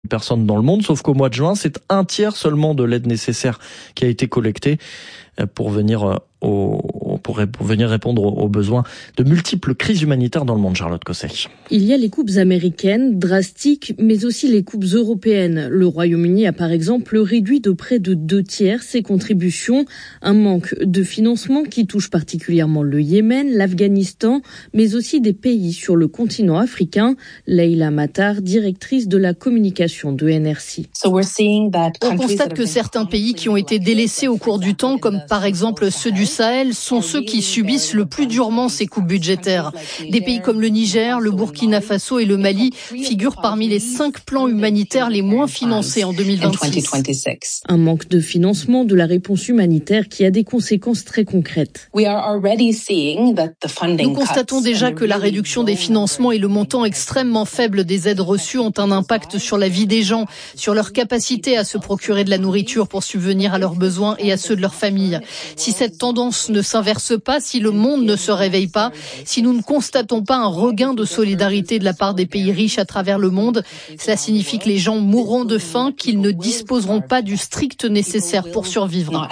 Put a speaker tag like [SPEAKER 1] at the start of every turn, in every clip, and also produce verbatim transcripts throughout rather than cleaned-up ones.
[SPEAKER 1] personnes dans le monde, sauf qu'au mois de juin, c'est un tiers seulement de l'aide nécessaire qui a été collectée pour venir au, pour, pour venir répondre aux besoins de multiples crises humanitaires dans le monde. Charlotte Cosset.
[SPEAKER 2] Il y a les coupes américaines, drastiques, mais aussi les coupes européennes. Le Royaume-Uni a par exemple réduit de près de deux tiers ses contributions. Un manque de financement qui touche particulièrement le Yémen, l'Afghanistan, mais aussi des pays sur le continent africain. Leïla Matar, directrice de la communication de N R C.
[SPEAKER 3] On constate que certains pays qui ont été délaissés au cours du temps, comme par exemple ceux du Sahel, sont ceux qui subissent le plus durement ces coupes budgétaires. Des pays comme le Niger, le Burkina Faso et le Mali figurent parmi les cinq plans humanitaires les moins financés en deux mille vingt-six.
[SPEAKER 2] Un manque de financement de la réponse humanitaire qui a des conséquences très concrètes.
[SPEAKER 3] Nous constatons déjà que la réduction des financements et le montant extrêmement faible des aides reçues ont un impact sur la vie des gens, sur leur capacité à se procurer de la nourriture pour subvenir à leurs besoins et à ceux de leur famille. Si cette tendance ne s'inverse pas, si le monde ne se réveille pas, si nous ne constatons pas un regain de solidarité de la part des pays riches à travers le monde, cela signifie que les gens mourront de faim, qu'ils ne disposeront pas du strict nécessaire pour survivre.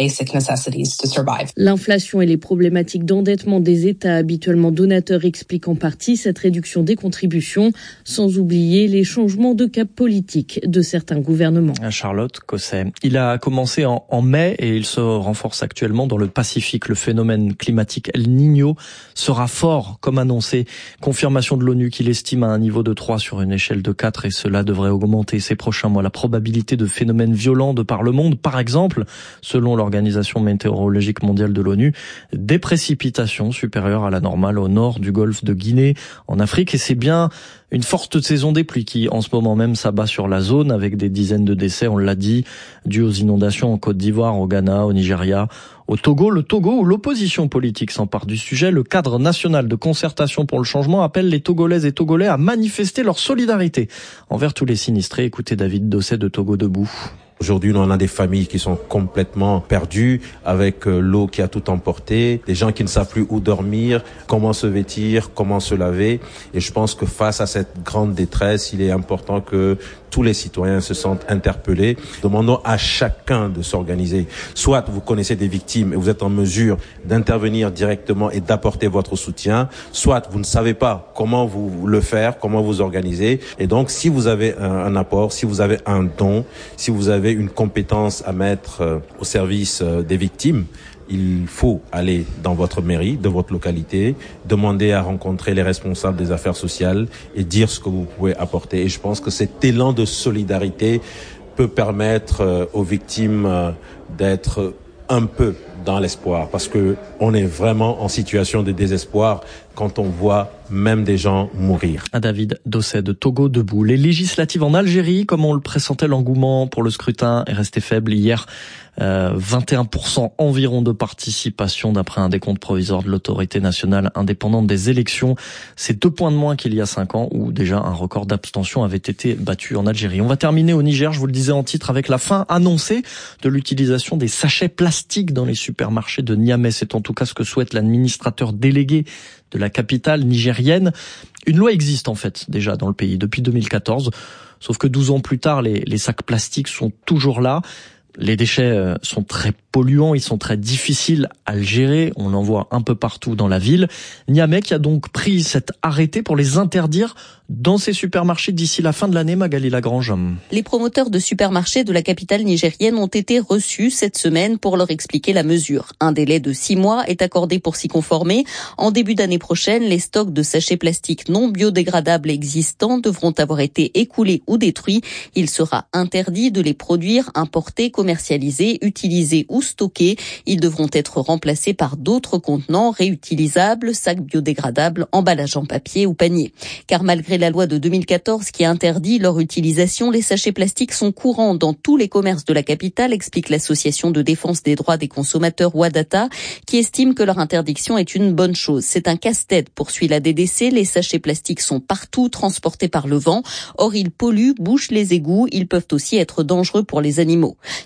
[SPEAKER 2] L'inflation et les problématiques d'endettement des États habituellement donateurs expliquent en partie cette réduction des contributions, sans oublier les changements de cap politique de certains gouvernements.
[SPEAKER 1] Charlotte Cosset. Il a commencé en, en mai et il se renforce actuellement dans le Pacifique. Le phénomène climatique El Niño sera fort, comme annoncé. Confirmation de l'ONU qu'il estime à un niveau de trois sur une échelle de quatre et cela devrait augmenter ces prochains mois. La probabilité de phénomènes violents de par le monde, par exemple, selon l'Organisation météorologique mondiale de l'ONU, des précipitations supérieures à la normale au nord du golfe de Guinée, en Afrique. Et c'est bien une forte saison des pluies qui, en ce moment même, s'abat sur la zone avec des dizaines de décès, on l'a dit, dus aux inondations en Côte d'Ivoire, au Ghana, au Nigeria, au Togo. Le Togo, où l'opposition politique s'empare du sujet, le cadre national de concertation pour le changement appelle les Togolaises et Togolais à manifester leur solidarité envers tous les sinistrés. Écoutez David Dosset de Togo Debout.
[SPEAKER 4] Aujourd'hui, on a des familles qui sont complètement perdues avec l'eau qui a tout emporté, des gens qui ne savent plus où dormir, comment se vêtir, comment se laver. Et je pense que face à cette grande détresse, il est important que tous les citoyens se sentent interpellés. Demandons à chacun de s'organiser. Soit vous connaissez des victimes et vous êtes en mesure d'intervenir directement et d'apporter votre soutien, soit vous ne savez pas comment vous le faire, comment vous organiser. Et donc, si vous avez un, un apport, si vous avez un don, si vous avez une compétence à mettre euh, au service euh, des victimes, il faut aller dans votre mairie, de votre localité, demander à rencontrer les responsables des affaires sociales et dire ce que vous pouvez apporter. Et je pense que cet élan de solidarité peut permettre euh, aux victimes euh, d'être un peu dans l'espoir, parce que on est vraiment en situation de désespoir quand on voit même des gens mourir.
[SPEAKER 1] À David Dosset de Togo Debout. Les législatives en Algérie, comme on le pressentait, l'engouement pour le scrutin est resté faible hier. Euh, vingt et un pour cent environ de participation d'après un décompte provisoire de l'autorité nationale indépendante des élections. C'est deux points de moins qu'il y a cinq ans où déjà un record d'abstention avait été battu en Algérie. On va terminer au Niger, je vous le disais en titre, avec la fin annoncée de l'utilisation des sachets plastiques dans les supermarchés de Niamey. C'est en tout cas ce que souhaite l'administrateur délégué de la capitale nigérienne. Une loi existe en fait déjà dans le pays depuis deux mille quatorze, sauf que douze ans plus tard, les, les sacs plastiques sont toujours là. Les déchets sont très polluants, ils sont très difficiles à le gérer, on en voit un peu partout dans la ville. Niamey qui a donc pris cet arrêté pour les interdire dans ses supermarchés d'ici la fin de l'année. Magali Lagrange.
[SPEAKER 5] Les promoteurs de supermarchés de la capitale nigérienne ont été reçus cette semaine pour leur expliquer la mesure. Un délai de six mois est accordé pour s'y conformer. En début d'année prochaine, les stocks de sachets plastiques non biodégradables existants devront avoir été écoulés ou détruits. Il sera interdit de les produire, importer, commercialiser, utiliser ou stocker. Ils devront être remplacés par d'autres contenants réutilisables, sacs biodégradables, emballages en papier ou panier. Car malgré la loi de deux mille quatorze qui interdit leur utilisation, les sachets plastiques sont courants dans tous les commerces de la capitale, explique l'association de défense des droits des consommateurs Wadata, qui estime que leur interdiction est une bonne chose. C'est un casse-tête, poursuit la D D C. Les sachets plastiques sont partout, transportés par le vent. Or, ils polluent, bouchent les égouts. Ils peuvent aussi être dangereux pour les animaux.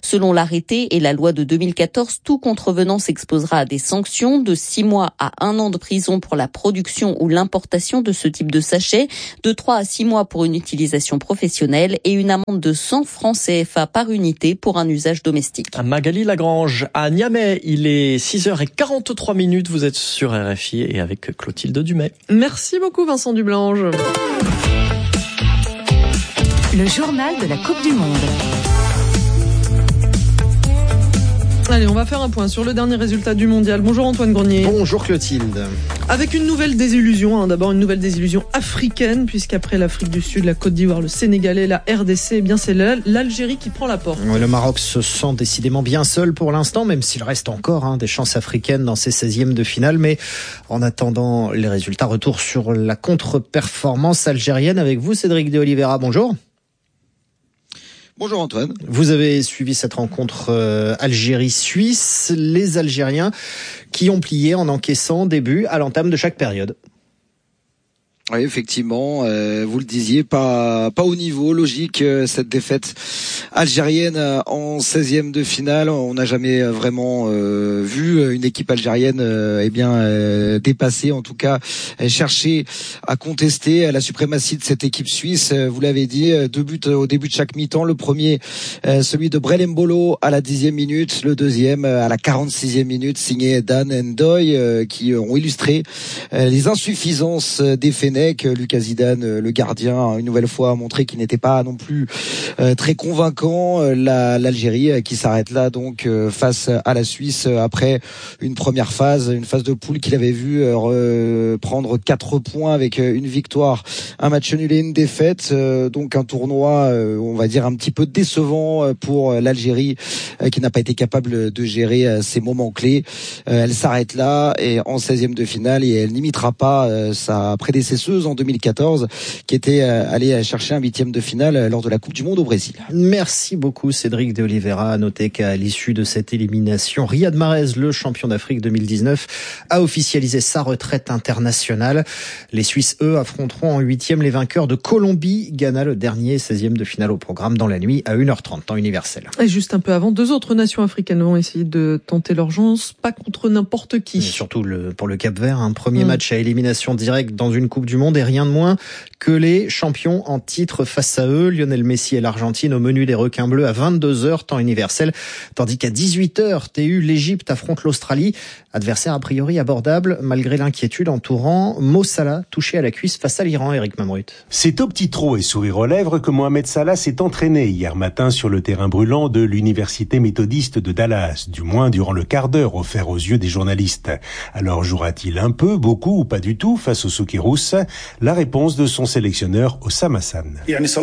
[SPEAKER 5] Selon l'arrêté et la loi de deux mille quatorze, tout contrevenant s'exposera à des sanctions de six mois à un an de prison pour la production ou l'importation de ce type de sachet, de trois à six mois pour une utilisation professionnelle et une amende de cent francs C F A par unité pour un usage domestique.
[SPEAKER 1] Magali Lagrange, à Niamey, il est six heures quarante-trois minutes. Vous êtes sur R F I et avec Clotilde Dumais.
[SPEAKER 6] Merci beaucoup Vincent Dublange.
[SPEAKER 7] Le journal de la Coupe du Monde.
[SPEAKER 6] Allez, on va faire un point sur le dernier résultat du mondial. Bonjour Antoine Grenier.
[SPEAKER 8] Bonjour Clotilde.
[SPEAKER 6] Avec une nouvelle désillusion, hein. D'abord une nouvelle désillusion africaine, puisqu'après l'Afrique du Sud, la Côte d'Ivoire, le Sénégalais, la R D C, eh bien c'est l'Algérie qui prend la porte.
[SPEAKER 8] Le Maroc se sent décidément bien seul pour l'instant, même s'il reste encore hein, des chances africaines dans ces seizièmes de finale. Mais en attendant les résultats, retour sur la contre-performance algérienne avec vous, Cédric de Oliveira. Bonjour.
[SPEAKER 9] Bonjour Antoine.
[SPEAKER 8] Vous avez suivi cette rencontre euh, Algérie-Suisse, les Algériens qui ont plié en encaissant des buts à l'entame de chaque période.
[SPEAKER 9] Oui, effectivement, euh, vous le disiez, pas pas au niveau logique euh, cette défaite algérienne euh, en seizième de finale. On n'a jamais vraiment euh, vu une équipe algérienne euh, eh bien euh, dépasser, en tout cas euh, chercher à contester la suprématie de cette équipe suisse. Euh, vous l'avez dit, deux buts au début de chaque mi-temps. Le premier, euh, celui de Brel Mbolo à la dixième minute. Le deuxième euh, à la quarante-sixième minute, signé Dan Ndoye, euh, qui ont illustré euh, les insuffisances des Fennecs. Lucas Zidane, le gardien, une nouvelle fois a montré qu'il n'était pas non plus euh, très convaincant. La, L'Algérie qui s'arrête là donc euh, face à la Suisse après une première phase, une phase de poule qu'il avait vu euh, prendre quatre points avec une victoire, un match nul et une défaite. Euh, donc un tournoi, euh, on va dire un petit peu décevant pour l'Algérie euh, qui n'a pas été capable de gérer euh, ces moments clés. Euh, elle s'arrête là et en seizième de finale et elle n'imitera pas euh, sa prédécesseuse en deux mille quatorze qui était allée chercher un huitième de finale lors de la Coupe du Monde au Brésil.
[SPEAKER 8] Merci beaucoup Cédric de Oliveira. À noter qu'à l'issue de cette élimination, Riyad Mahrez, le champion d'Afrique deux mille dix-neuf, a officialisé sa retraite internationale. Les Suisses, eux, affronteront en huitième les vainqueurs de Colombie, Ghana, le dernier seizième de finale au programme dans la nuit à une heure trente, temps universel.
[SPEAKER 6] Et juste un peu avant, deux autres nations africaines vont essayer de tenter leur chance, pas contre n'importe qui.
[SPEAKER 8] Et surtout le, pour le Cap-Vert, un premier mmh. match à élimination directe dans une Coupe du Monde et rien de moins que les champions en titre face à eux. Lionel Messi et l'Argentine au menu des requins bleus à vingt-deux heures, temps universel. Tandis qu'à dix-huit heures, T U, l'Égypte affronte l'Australie. Adversaire a priori abordable, malgré l'inquiétude entourant Mo Salah, touché à la cuisse face à l'Iran, Eric Mamrut.
[SPEAKER 10] C'est au petit trot et sourire aux lèvres que Mohamed Salah s'est entraîné hier matin sur le terrain brûlant de l'université méthodiste de Dallas, du moins durant le quart d'heure offert aux yeux des journalistes. Alors jouera-t-il un peu, beaucoup ou pas du tout face aux Socceroos? La réponse de son sélectionneur Oussam Hassan.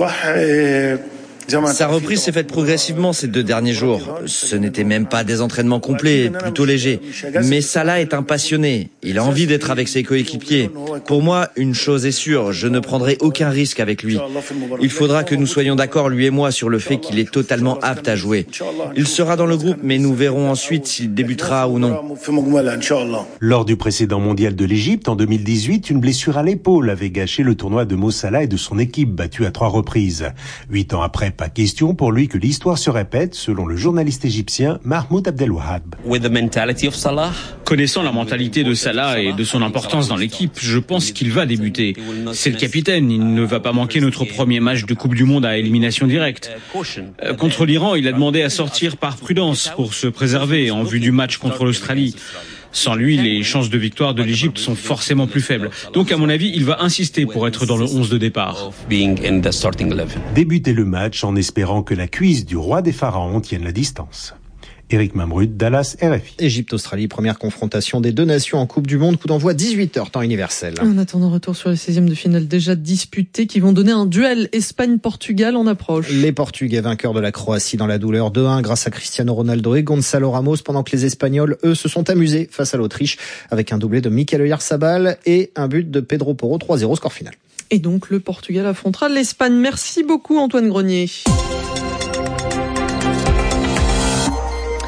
[SPEAKER 11] Sa reprise s'est faite progressivement ces deux derniers jours. Ce n'était même pas des entraînements complets, plutôt légers. Mais Salah est un passionné. Il a envie d'être avec ses coéquipiers. Pour moi, une chose est sûre, je ne prendrai aucun risque avec lui. Il faudra que nous soyons d'accord, lui et moi, sur le fait qu'il est totalement apte à jouer. Il sera dans le groupe, mais nous verrons ensuite s'il débutera ou non.
[SPEAKER 10] Lors du précédent mondial de l'Égypte, en deux mille dix-huit, une blessure à l'épaule avait gâché le tournoi de Mo Salah et de son équipe, battue à trois reprises. Huit ans après, pas question pour lui que l'histoire se répète, selon le journaliste égyptien Mahmoud Abdelwahab.
[SPEAKER 12] Connaissant la mentalité de Salah et de son importance dans l'équipe, je pense qu'il va débuter. C'est le capitaine, il ne va pas manquer notre premier match de Coupe du Monde à élimination directe. Euh, contre l'Iran, il a demandé à sortir par prudence pour se préserver en vue du match contre l'Australie. Sans lui, les chances de victoire de l'Égypte sont forcément plus faibles. Donc, à mon avis, il va insister pour être dans le onze de départ.
[SPEAKER 10] Débuter le match en espérant que la cuisse du roi des pharaons tienne la distance. Eric Mamrut, Dallas, R F I.
[SPEAKER 8] Égypte-Australie, première confrontation des deux nations en Coupe du Monde, coup d'envoi dix-huit heures, temps universel.
[SPEAKER 6] En attendant, retour sur les seizièmes de finale déjà disputés qui vont donner un duel Espagne-Portugal en approche.
[SPEAKER 8] Les Portugais vainqueurs de la Croatie dans la douleur deux un grâce à Cristiano Ronaldo et Gonzalo Ramos, pendant que les Espagnols, eux, se sont amusés face à l'Autriche avec un doublé de Mikel Oyarzabal et un but de Pedro Porro, trois zéro score final.
[SPEAKER 6] Et donc le Portugal affrontera l'Espagne. Merci beaucoup Antoine Grenier.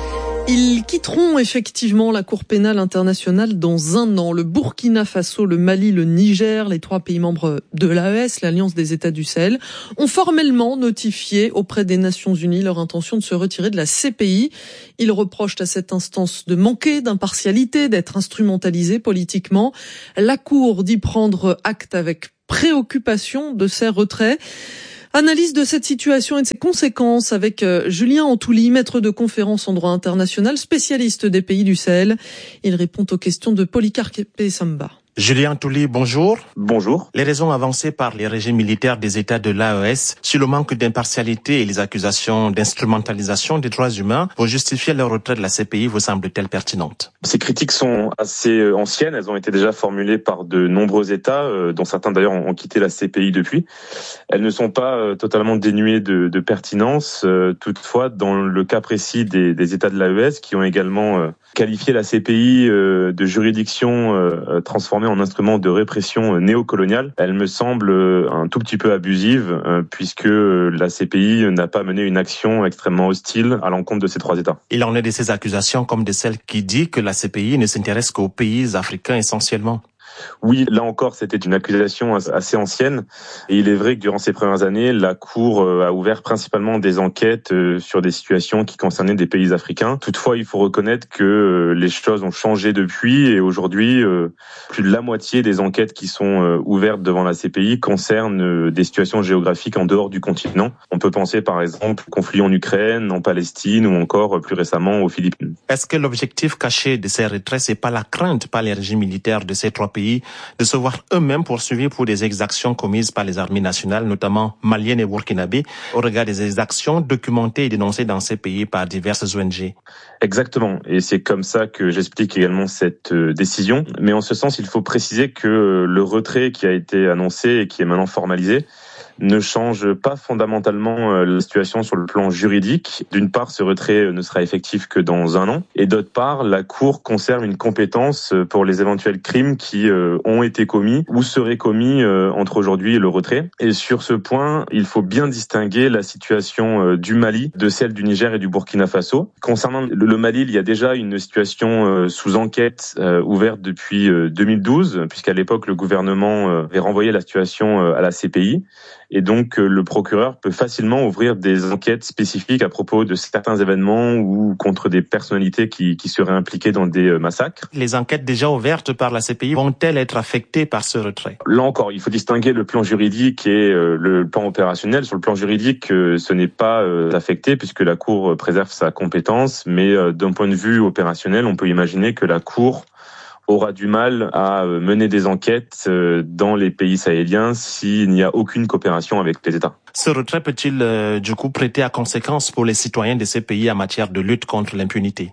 [SPEAKER 6] Ils quitteront effectivement la Cour pénale internationale dans un an. Le Burkina Faso, le Mali, le Niger, les trois pays membres de l'A E S, l'Alliance des États du Sahel, ont formellement notifié auprès des Nations Unies leur intention de se retirer de la C P I. Ils reprochent à cette instance de manquer d'impartialité, d'être instrumentalisée politiquement. La Cour dit prendre acte avec préoccupation de ces retraits. Analyse de cette situation et de ses conséquences avec Julien Antouli, maître de conférence en droit international, spécialiste des pays du Sahel. Il répond aux questions de Polycarpe Samba.
[SPEAKER 13] Julien Antouli, bonjour.
[SPEAKER 14] Bonjour.
[SPEAKER 13] Les raisons avancées par les régimes militaires des États de l'A E S sur le manque d'impartialité et les accusations d'instrumentalisation des droits humains pour justifier leur retrait de la C P I vous semblent-elles pertinentes?
[SPEAKER 14] Ces critiques sont assez anciennes. Elles ont été déjà formulées par de nombreux États, dont certains d'ailleurs ont quitté la C P I depuis. Elles ne sont pas totalement dénuées de, de pertinence. Toutefois, dans le cas précis des, des États de l'A E S qui ont également qualifié la C P I de juridiction transformée en instrument de répression néocoloniale, elle me semble un tout petit peu abusive puisque la C P I n'a pas mené une action extrêmement hostile à l'encontre de ces trois États.
[SPEAKER 13] Il en est de ces accusations comme de celles qui disent que la C P I ne s'intéresse qu'aux pays africains essentiellement.
[SPEAKER 14] Oui, là encore, c'était une accusation assez ancienne. Et il est vrai que durant ces premières années, la Cour a ouvert principalement des enquêtes sur des situations qui concernaient des pays africains. Toutefois, il faut reconnaître que les choses ont changé depuis et aujourd'hui, plus de la moitié des enquêtes qui sont ouvertes devant la C P I concernent des situations géographiques en dehors du continent. On peut penser par exemple au conflit en Ukraine, en Palestine ou encore plus récemment aux Philippines.
[SPEAKER 13] Est-ce que l'objectif caché de ces retraits, c'est pas la crainte par les régimes militaires de ces trois pays de se voir eux-mêmes poursuivis pour des exactions commises par les armées nationales, notamment maliennes et burkinabées, au regard des exactions documentées et dénoncées dans ces pays par diverses O N G?
[SPEAKER 14] Exactement. Et c'est comme ça que j'explique également cette décision. Mais en ce sens, il faut préciser que le retrait qui a été annoncé et qui est maintenant formalisé ne change pas fondamentalement la situation sur le plan juridique. D'une part, ce retrait ne sera effectif que dans un an. Et d'autre part, la Cour conserve une compétence pour les éventuels crimes qui ont été commis ou seraient commis entre aujourd'hui et le retrait. Et sur ce point, il faut bien distinguer la situation du Mali de celle du Niger et du Burkina Faso. Concernant le Mali, il y a déjà une situation sous enquête ouverte depuis deux mille douze, puisqu'à l'époque, le gouvernement avait renvoyé la situation à la C P I. Et donc, le procureur peut facilement ouvrir des enquêtes spécifiques à propos de certains événements ou contre des personnalités qui, qui seraient impliquées dans des massacres.
[SPEAKER 13] Les enquêtes déjà ouvertes par la C P I vont-elles être affectées par ce retrait?
[SPEAKER 14] Là encore, il faut distinguer le plan juridique et le plan opérationnel. Sur le plan juridique, ce n'est pas affecté puisque la Cour préserve sa compétence. Mais d'un point de vue opérationnel, on peut imaginer que la Cour aura du mal à mener des enquêtes dans les pays sahéliens s'il n'y a aucune coopération avec les États.
[SPEAKER 13] Ce retrait peut-il euh, du coup prêter à conséquence pour les citoyens de ces pays en matière de lutte contre l'impunité?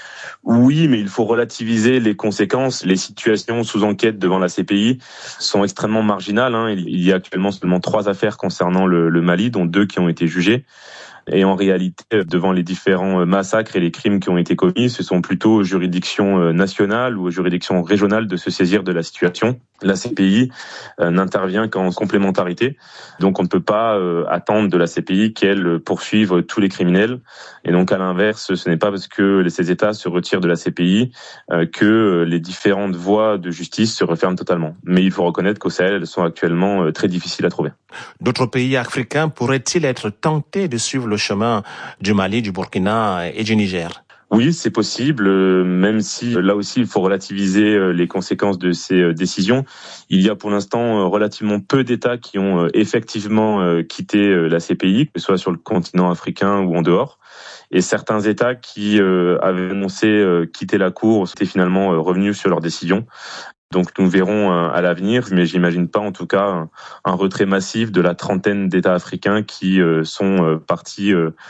[SPEAKER 14] Oui, mais il faut relativiser les conséquences. Les situations sous enquête devant la C P I sont extrêmement marginales. Hein. Il y a actuellement seulement trois affaires concernant le, le Mali, dont deux qui ont été jugées. Et en réalité, devant les différents massacres et les crimes qui ont été commis, ce sont plutôt aux juridictions nationales ou aux juridictions régionales de se saisir de la situation. La C P I euh, n'intervient qu'en complémentarité. Donc on ne peut pas euh, attendre de la C P I qu'elle poursuive tous les criminels. Et donc à l'inverse, ce n'est pas parce que ces États se retirent de la C P I euh, que les différentes voies de justice se referment totalement. Mais il faut reconnaître qu'au Sahel, elles sont actuellement très difficiles à trouver.
[SPEAKER 13] D'autres pays africains pourraient-ils être tentés de suivre le chemin du Mali, du Burkina et du Niger?
[SPEAKER 14] Oui, c'est possible, même si là aussi il faut relativiser les conséquences de ces décisions. Il y a pour l'instant relativement peu d'États qui ont effectivement quitté la C P I, que ce soit sur le continent africain ou en dehors. Et certains États qui avaient annoncé quitter la Cour étaient finalement revenus sur leur décision. Donc nous verrons à l'avenir, mais j'imagine pas en tout cas un retrait massif de la trentaine d'États africains qui sont partis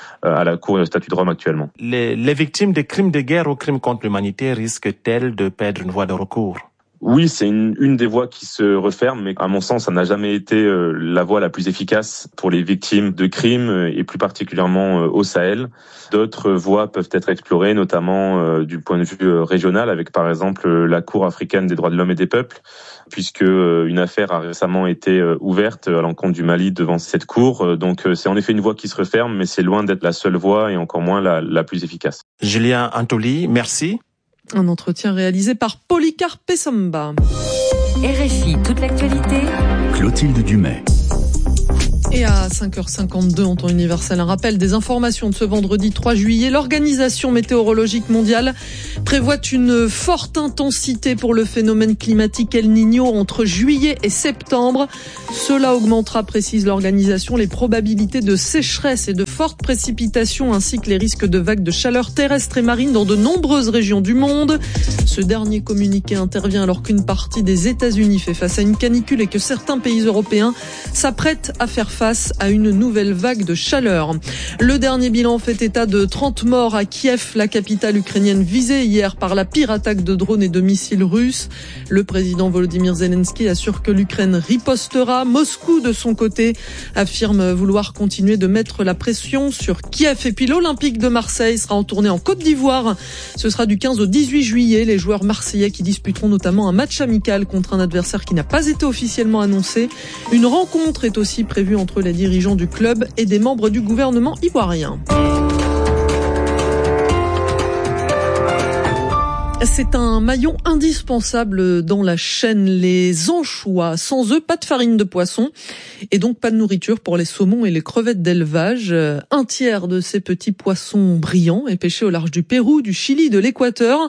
[SPEAKER 14] à la Cour et au statut de Rome actuellement.
[SPEAKER 13] Les, les victimes des crimes de guerre ou crimes contre l'humanité risquent-elles de perdre une voie de recours?
[SPEAKER 14] Oui, c'est une, une des voies qui se referme, mais à mon sens, ça n'a jamais été euh, la voie la plus efficace pour les victimes de crimes euh, et plus particulièrement euh, au Sahel. D'autres voies peuvent être explorées, notamment euh, du point de vue euh, régional, avec par exemple euh, la Cour africaine des droits de l'homme et des peuples, puisque euh, une affaire a récemment été euh, ouverte à l'encontre du Mali devant cette cour. Euh, donc euh, c'est en effet une voie qui se referme, mais c'est loin d'être la seule voie et encore moins la, la plus efficace.
[SPEAKER 13] Julien Antoli, merci.
[SPEAKER 6] Un entretien réalisé par Polycarpe Samba.
[SPEAKER 7] R F I, toute l'actualité.
[SPEAKER 15] Clotilde Dumais.
[SPEAKER 6] Et à cinq heures cinquante-deux en temps universel, un rappel des informations de ce vendredi trois juillet. L'Organisation météorologique mondiale prévoit une forte intensité pour le phénomène climatique El Niño entre juillet et septembre. Cela augmentera, précise l'organisation, les probabilités de sécheresse et de fortes précipitations ainsi que les risques de vagues de chaleur terrestre et marine dans de nombreuses régions du monde. Ce dernier communiqué intervient alors qu'une partie des États-Unis fait face à une canicule et que certains pays européens s'apprêtent à faire face à une nouvelle vague de chaleur. Le dernier bilan fait état de trente morts à Kiev, la capitale ukrainienne visée hier par la pire attaque de drones et de missiles russes. Le président Volodymyr Zelensky assure que l'Ukraine ripostera. Moscou, de son côté, affirme vouloir continuer de mettre la pression sur Kiev. Et puis l'Olympique de Marseille sera en tournée en Côte d'Ivoire. Ce sera du quinze au dix-huit juillet. Les joueurs marseillais qui disputeront notamment un match amical contre un adversaire qui n'a pas été officiellement annoncé. Une rencontre est aussi prévue entre les dirigeants du club et des membres du gouvernement ivoirien. C'est un maillon indispensable dans la chaîne, les anchois. Sans eux, pas de farine de poisson et donc pas de nourriture pour les saumons et les crevettes d'élevage. Un tiers de ces petits poissons brillants est pêché au large du Pérou, du Chili, de l'Équateur.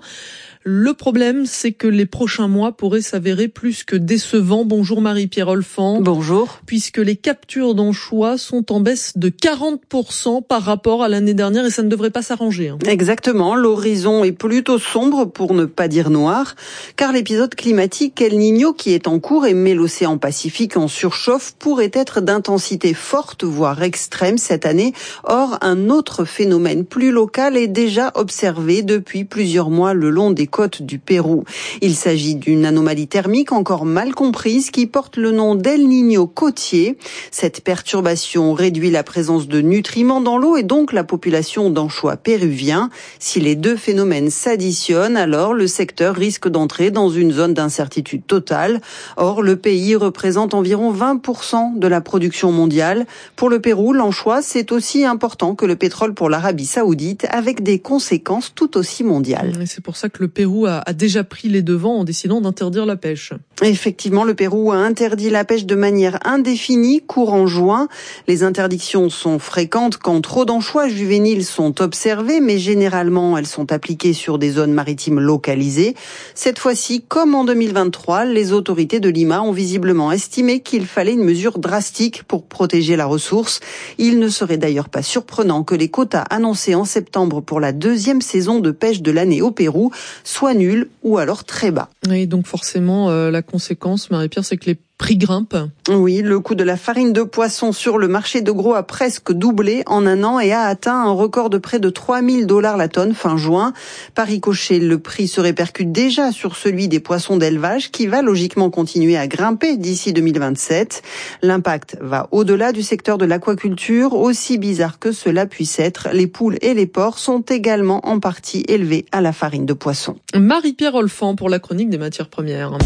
[SPEAKER 6] Le problème, c'est que les prochains mois pourraient s'avérer plus que décevants. Bonjour Marie-Pierre Olfan.
[SPEAKER 16] Bonjour.
[SPEAKER 6] Puisque les captures d'anchois sont en baisse de quarante pour cent par rapport à l'année dernière et ça ne devrait pas s'arranger. Hein.
[SPEAKER 16] Exactement. L'horizon est plutôt sombre pour ne pas dire noir, car l'épisode climatique El Niño qui est en cours et met l'océan Pacifique en surchauffe pourrait être d'intensité forte, voire extrême cette année. Or, un autre phénomène plus local est déjà observé depuis plusieurs mois le long des côtes du Pérou. Il s'agit d'une anomalie thermique encore mal comprise qui porte le nom d'El Niño côtier. Cette perturbation réduit la présence de nutriments dans l'eau et donc la population d'anchois péruviens. Si les deux phénomènes s'additionnent, alors le secteur risque d'entrer dans une zone d'incertitude totale. Or, le pays représente environ vingt pour cent de la production mondiale. Pour le Pérou, l'anchois, c'est aussi important que le pétrole pour l'Arabie Saoudite, avec des conséquences tout aussi mondiales.
[SPEAKER 6] Et c'est pour ça que le Pérou a, a déjà pris les devants en décidant d'interdire la pêche.
[SPEAKER 16] Effectivement, le Pérou a interdit la pêche de manière indéfinie courant juin. Les interdictions sont fréquentes quand trop d'anchois juvéniles sont observés, mais généralement elles sont appliquées sur des zones maritimes localisées. Cette fois-ci, comme en deux mille vingt-trois, les autorités de Lima ont visiblement estimé qu'il fallait une mesure drastique pour protéger la ressource. Il ne serait d'ailleurs pas surprenant que les quotas annoncés en septembre pour la deuxième saison de pêche de l'année au Pérou soit nul ou alors très bas.
[SPEAKER 6] Et donc forcément, euh, la conséquence, Marie-Pierre, c'est que les prix grimpent.
[SPEAKER 16] Oui, le coût de la farine de poisson sur le marché de gros a presque doublé en un an et a atteint un record de près de trois mille dollars la tonne fin juin. Par ricochet, le prix se répercute déjà sur celui des poissons d'élevage qui va logiquement continuer à grimper d'ici deux mille vingt-sept. L'impact va au-delà du secteur de l'aquaculture. Aussi bizarre que cela puisse être, les poules et les porcs sont également en partie élevés à la farine de poisson.
[SPEAKER 6] Marie-Pierre Olfan pour la chronique des matières premières.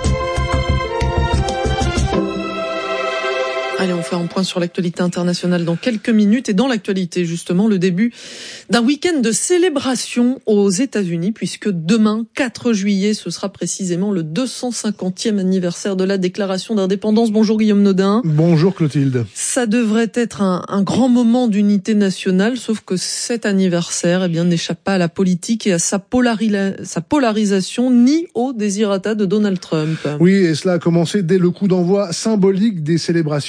[SPEAKER 6] Allez, on fait un point sur l'actualité internationale dans quelques minutes. Et dans l'actualité, justement, le début d'un week-end de célébration aux États-Unis, puisque demain, quatre juillet, ce sera précisément le deux cent cinquantième anniversaire de la déclaration d'indépendance. Bonjour Guillaume Nodin.
[SPEAKER 17] Bonjour Clotilde.
[SPEAKER 6] Ça devrait être un, un grand moment d'unité nationale, sauf que cet anniversaire, eh bien, n'échappe pas à la politique et à sa, polari- sa polarisation, ni au désirata de Donald Trump.
[SPEAKER 17] Oui, et cela a commencé dès le coup d'envoi symbolique des célébrations. C'était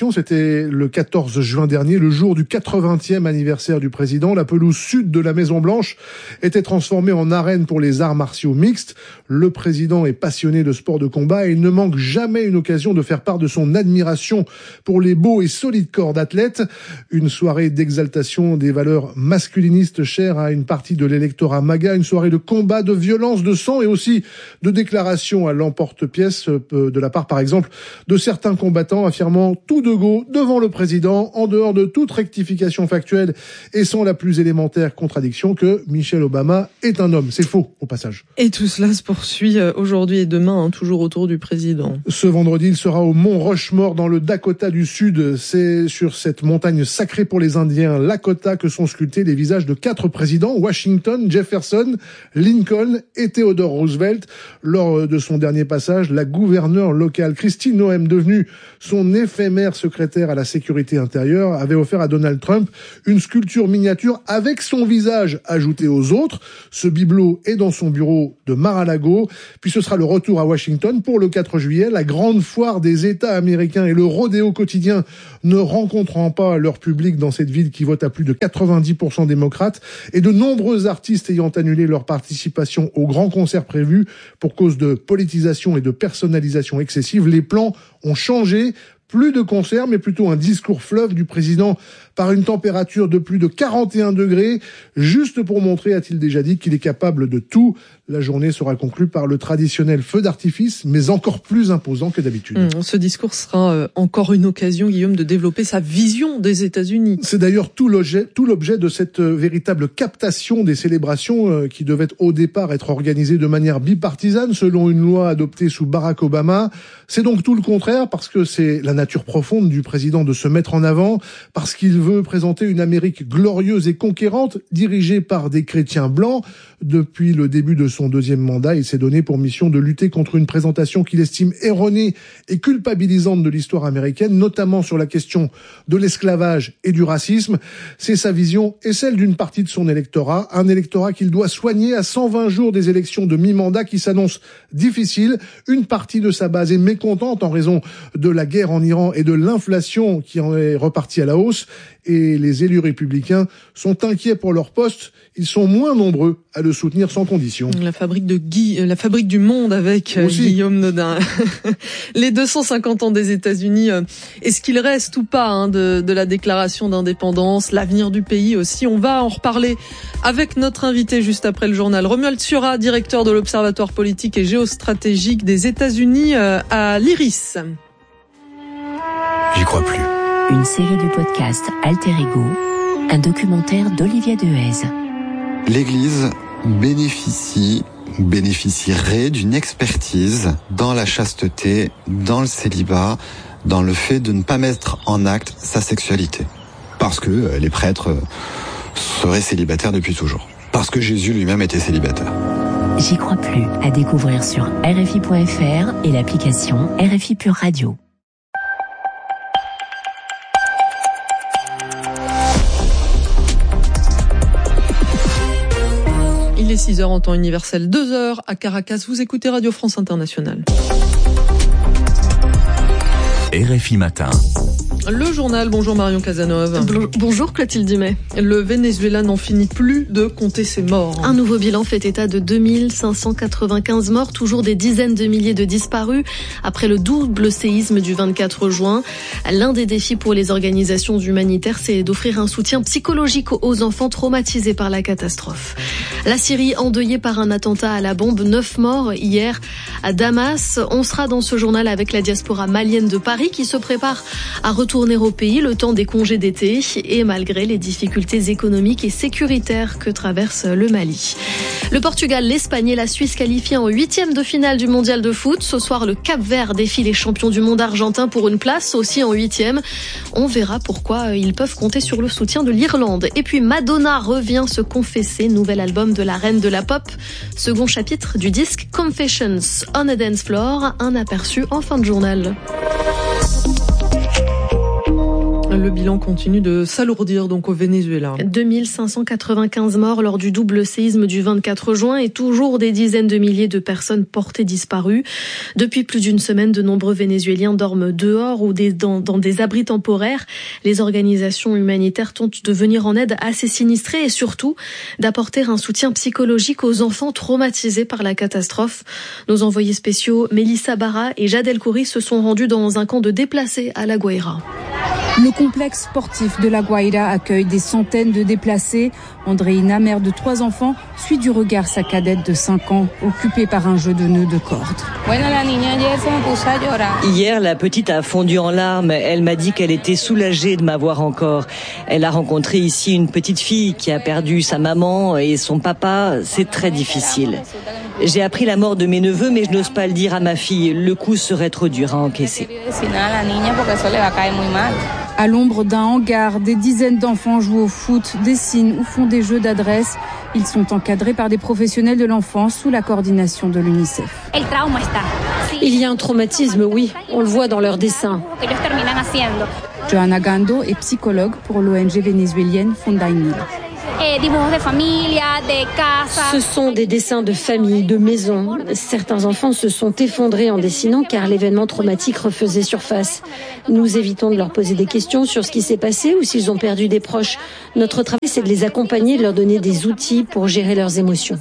[SPEAKER 17] C'était le quatorze juin dernier, le jour du quatre-vingtième anniversaire du président. La pelouse sud de la Maison-Blanche était transformée en arène pour les arts martiaux mixtes. Le président est passionné de sport de combat et il ne manque jamais une occasion de faire part de son admiration pour les beaux et solides corps d'athlètes. Une soirée d'exaltation des valeurs masculinistes chères à une partie de l'électorat MAGA, une soirée de combat, de violence, de sang et aussi de déclarations à l'emporte-pièce de la part, par exemple, de certains combattants affirmant tout de go devant le président, en dehors de toute rectification factuelle et sans la plus élémentaire contradiction que Michelle Obama est un homme. C'est faux, au passage.
[SPEAKER 6] Et tout cela se poursuit aujourd'hui et demain, hein, toujours autour du président.
[SPEAKER 17] Ce vendredi, il sera au Mont Rushmore, dans le Dakota du Sud. C'est sur cette montagne sacrée pour les Indiens, Lakota, que sont sculptés les visages de quatre présidents, Washington, Jefferson, Lincoln et Theodore Roosevelt. Lors de son dernier passage, la gouverneure locale, Kristi Noem, devenue son éphémère secrétaire à la sécurité intérieure, avait offert à Donald Trump une sculpture miniature avec son visage ajouté aux autres. Ce bibelot est dans son bureau de Mar-a-Lago. Puis ce sera le retour à Washington pour le quatre juillet, la grande foire des États américains et le rodéo quotidien ne rencontrant pas leur public dans cette ville qui vote à plus de quatre-vingt-dix pour cent démocrates et de nombreux artistes ayant annulé leur participation au grand concert prévu pour cause de politisation et de personnalisation excessive. Les plans ont changé. Plus de concerts, mais plutôt un discours fleuve du président par une température de plus de quarante et un degrés, juste pour montrer, a-t-il déjà dit, qu'il est capable de tout. La journée sera conclue par le traditionnel feu d'artifice, mais encore plus imposant que d'habitude.
[SPEAKER 6] Mmh, ce discours sera euh, encore une occasion, Guillaume, de développer sa vision des États-Unis.
[SPEAKER 17] C'est d'ailleurs tout l'objet, tout l'objet de cette euh, véritable captation des célébrations euh, qui devait au départ être organisée de manière bipartisane selon une loi adoptée sous Barack Obama. C'est donc tout le contraire, parce que c'est la nature profonde du président de se mettre en avant, parce qu'il veut présenter une Amérique glorieuse et conquérante, dirigée par des chrétiens blancs. Depuis le début de son deuxième mandat, il s'est donné pour mission de lutter contre une présentation qu'il estime erronée et culpabilisante de l'histoire américaine, notamment sur la question de l'esclavage et du racisme. C'est sa vision et celle d'une partie de son électorat, un électorat qu'il doit soigner à cent vingt jours des élections de mi-mandat qui s'annoncent difficiles. Une partie de sa base est mécontente en raison de la guerre en Iran et de l'inflation qui en est repartie à la hausse. Et les élus républicains sont inquiets pour leur poste. Ils sont moins nombreux à le soutenir sans condition.
[SPEAKER 6] La fabrique de Guy, la fabrique du monde avec Aussi. Guillaume Nodin. Les deux cent cinquante ans des États-Unis, est-ce qu'il reste ou pas hein, de, de la déclaration d'indépendance, l'avenir du pays aussi? On va en reparler avec notre invité juste après le journal. Romuald Siura, directeur de l'Observatoire politique et géostratégique des États-Unis à l'Iris.
[SPEAKER 15] J'y crois plus.
[SPEAKER 7] Une série de podcasts Alter Ego, un documentaire d'Olivier Dehaze.
[SPEAKER 18] L'Église bénéficie, bénéficierait d'une expertise dans la chasteté, dans le célibat, dans le fait de ne pas mettre en acte sa sexualité. Parce que les prêtres seraient célibataires depuis toujours. Parce que Jésus lui-même était célibataire.
[SPEAKER 7] J'y crois plus, à découvrir sur R F I point F R et l'application R F I Pure Radio.
[SPEAKER 6] Il est six heures en temps universel, deux heures à Caracas. Vous écoutez Radio France Internationale.
[SPEAKER 15] R F I Matin.
[SPEAKER 6] Le journal, bonjour Marion Cazenove.
[SPEAKER 19] Bonjour Clotilde Dumais.
[SPEAKER 6] Le Venezuela n'en finit plus de compter ses morts.
[SPEAKER 19] Un nouveau bilan fait état de deux mille cinq cent quatre-vingt-quinze morts, toujours des dizaines de milliers de disparus après le double séisme du vingt-quatre juin. L'un des défis pour les organisations humanitaires, c'est d'offrir un soutien psychologique aux enfants traumatisés par la catastrophe. La Syrie endeuillée par un attentat à la bombe, neuf morts hier à Damas. On sera dans ce journal avec la diaspora malienne de Paris qui se prépare à retourner au pays le temps des congés d'été et malgré les difficultés économiques et sécuritaires que traverse le Mali. Le Portugal, l'Espagne et la Suisse qualifiés en huitième de finale du mondial de foot. Ce soir, le Cap-Vert défie les champions du monde argentin pour une place aussi en huitième. On verra pourquoi ils peuvent compter sur le soutien de l'Irlande. Et puis Madonna revient se confesser, nouvel album de la reine de la pop. Second chapitre du disque Confessions on a Dance Floor, un aperçu en fin de journal.
[SPEAKER 6] Le bilan continue de s'alourdir donc au Venezuela.
[SPEAKER 19] deux mille cinq cent quatre-vingt-quinze morts lors du double séisme du vingt-quatre juin et toujours des dizaines de milliers de personnes portées disparues. Depuis plus d'une semaine, de nombreux Vénézuéliens dorment dehors ou des, dans, dans des abris temporaires. Les organisations humanitaires tentent de venir en aide à ces sinistrés et surtout d'apporter un soutien psychologique aux enfants traumatisés par la catastrophe. Nos envoyés spéciaux Mélissa Barra et Jad El Khoury se sont rendus dans un camp de déplacés à La Guaira.
[SPEAKER 20] Le complexe sportif de La Guaira accueille des centaines de déplacés. Andréina, mère de trois enfants, suit du regard sa cadette de cinq ans, occupée par un jeu de nœuds de corde.
[SPEAKER 21] Hier, la petite a fondu en larmes. Elle m'a dit qu'elle était soulagée de m'avoir encore. Elle a rencontré ici une petite fille qui a perdu sa maman et son papa. C'est très difficile. J'ai appris la mort de mes neveux, mais je n'ose pas le dire à ma fille. Le coup serait trop dur à encaisser.
[SPEAKER 20] À l'ombre d'un hangar, des dizaines d'enfants jouent au foot, dessinent ou font des jeux d'adresse. Ils sont encadrés par des professionnels de l'enfance sous la coordination de l'UNICEF.
[SPEAKER 22] Il y a un traumatisme, oui. On le voit dans leurs dessins.
[SPEAKER 20] Johanna Gando est psychologue pour l'O N G vénézuélienne Funday Mil.
[SPEAKER 22] Ce sont des dessins de famille, de maisons. Certains enfants se sont effondrés en dessinant car l'événement traumatique refaisait surface. Nous évitons de leur poser des questions sur ce qui s'est passé ou s'ils ont perdu des proches. Notre travail, c'est de les accompagner, de leur donner des outils pour gérer leurs émotions.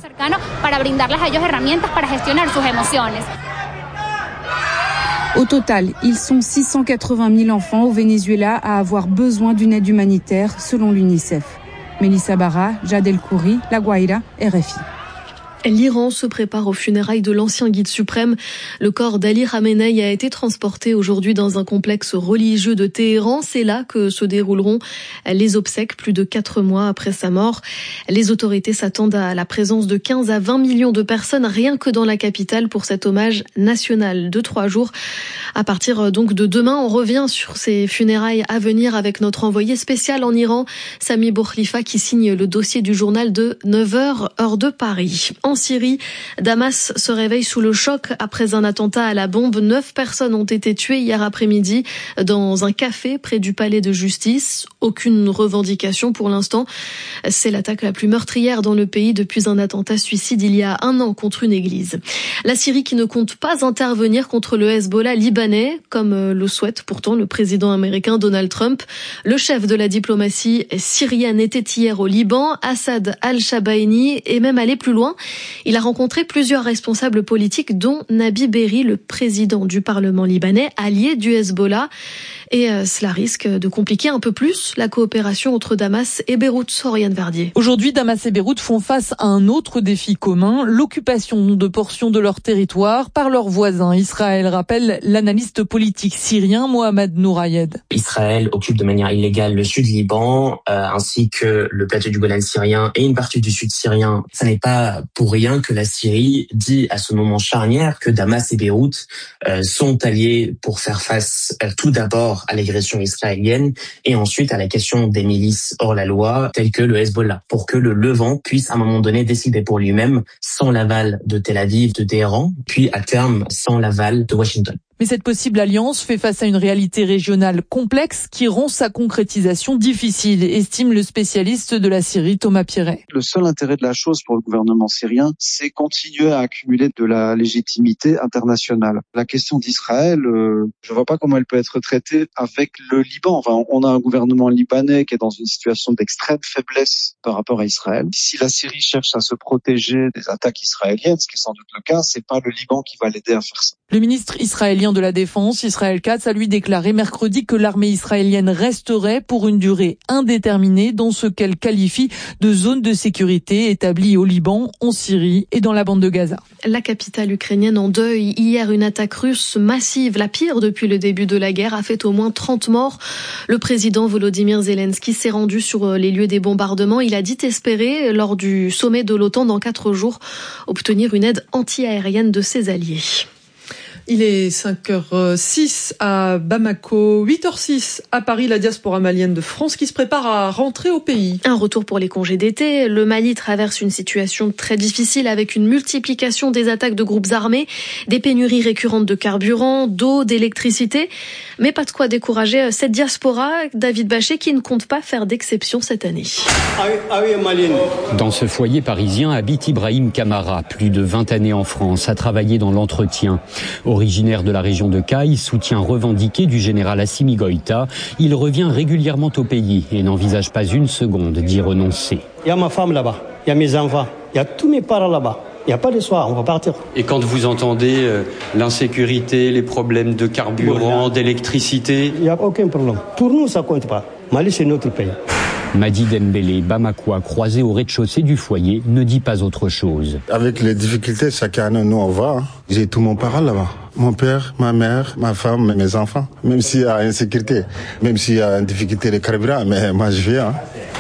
[SPEAKER 20] Au total, ils sont six cent quatre-vingt mille enfants au Venezuela à avoir besoin d'une aide humanitaire, selon l'UNICEF. Mélissa Barra, Jad El Khoury, La Guaira, R F I.
[SPEAKER 19] L'Iran se prépare aux funérailles de l'ancien guide suprême. Le corps d'Ali Khamenei a été transporté aujourd'hui dans un complexe religieux de Téhéran. C'est là que se dérouleront les obsèques plus de quatre mois après sa mort. Les autorités s'attendent à la présence de quinze à vingt millions de personnes rien que dans la capitale pour cet hommage national de trois jours. À partir donc de demain, on revient sur ces funérailles à venir avec notre envoyé spécial en Iran, Sami Bourkhlifa, qui signe le dossier du journal de neuf heures, heure de Paris. En Syrie, Damas se réveille sous le choc après un attentat à la bombe. Neuf personnes ont été tuées hier après-midi dans un café près du palais de justice. Aucune revendication pour l'instant. C'est l'attaque la plus meurtrière dans le pays depuis un attentat suicide il y a un an contre une église. La Syrie qui ne compte pas intervenir contre le Hezbollah libanais, comme le souhaite pourtant le président américain Donald Trump. Le chef de la diplomatie syrienne était hier au Liban, Assad al-Shabaini, est même allé plus loin. Il a rencontré plusieurs responsables politiques, dont Nabi Berri, le président du Parlement libanais, allié du Hezbollah. Et euh, cela risque de compliquer un peu plus la coopération entre Damas et Beyrouth. Oriane Verdier.
[SPEAKER 6] Aujourd'hui, Damas et Beyrouth font face à un autre défi commun, l'occupation de portions de leur territoire par leurs voisins. Israël, rappelle l'analyste politique syrien Mohamed Nourayed.
[SPEAKER 23] Israël occupe de manière illégale le sud Liban, euh, ainsi que le plateau du Golan syrien et une partie du sud syrien. Ça n'est pas pour rien que la Syrie dit à ce moment charnière que Damas et Beyrouth euh, sont alliés pour faire face euh, tout d'abord à l'agression israélienne et ensuite à la question des milices hors la loi telles que le Hezbollah, pour que le Levant puisse à un moment donné décider pour lui-même sans l'aval de Tel Aviv, de Téhéran, puis à terme sans l'aval de Washington.
[SPEAKER 6] Mais cette possible alliance fait face à une réalité régionale complexe qui rend sa concrétisation difficile, estime le spécialiste de la Syrie Thomas Pierret.
[SPEAKER 24] Le seul intérêt de la chose pour le gouvernement syrien, c'est continuer à accumuler de la légitimité internationale. La question d'Israël, euh, je ne vois pas comment elle peut être traitée avec le Liban. Enfin, on a un gouvernement libanais qui est dans une situation d'extrême faiblesse par rapport à Israël. Si la Syrie cherche à se protéger des attaques israéliennes, ce qui est sans doute le cas, c'est pas le Liban qui va l'aider à faire ça.
[SPEAKER 6] Le ministre israélien de la Défense, Israël Katz, a lui déclaré mercredi que l'armée israélienne resterait pour une durée indéterminée dans ce qu'elle qualifie de zone de sécurité établie au Liban, en Syrie et dans la bande de Gaza.
[SPEAKER 19] La capitale ukrainienne en deuil. Hier, une attaque russe massive, la pire depuis le début de la guerre, a fait au moins trente morts. Le président Volodymyr Zelensky s'est rendu sur les lieux des bombardements. Il a dit espérer, lors du sommet de l'OTAN dans quatre jours, obtenir une aide anti-aérienne de ses alliés.
[SPEAKER 6] Il est cinq heures six à Bamako, huit heures six à Paris, la diaspora malienne de France qui se prépare à rentrer au pays.
[SPEAKER 19] Un retour pour les congés d'été. Le Mali traverse une situation très difficile avec une multiplication des attaques de groupes armés, des pénuries récurrentes de carburant, d'eau, d'électricité. Mais pas de quoi décourager cette diaspora, David Bachet, qui ne compte pas faire d'exception cette année.
[SPEAKER 2] Dans ce foyer parisien habite Ibrahim Kamara, plus de vingt années en France, a travaillé dans l'entretien. Originaire de la région de Caille, soutien revendiqué du général Assimi Goïta, il revient régulièrement au pays et n'envisage pas une seconde d'y renoncer.
[SPEAKER 3] Il y a ma femme là-bas, il y a mes enfants, il y a tous mes parents là-bas. Il n'y a pas de soir, on va partir.
[SPEAKER 2] Et quand vous entendez euh, l'insécurité, les problèmes de carburant, d'électricité...
[SPEAKER 3] Il n'y a aucun problème. Pour nous, ça ne compte pas. Mali, c'est notre pays.
[SPEAKER 2] Madi Dembélé, Bamakoua, croisé au rez-de-chaussée du foyer, ne dit pas autre chose.
[SPEAKER 4] Avec les difficultés, chacun de nous, on va. Hein. J'ai tous mon parents là-bas. Mon père, ma mère, ma femme, mes enfants. Même s'il y a insécurité, même s'il y a une difficulté de carburant, mais moi je viens. Hein.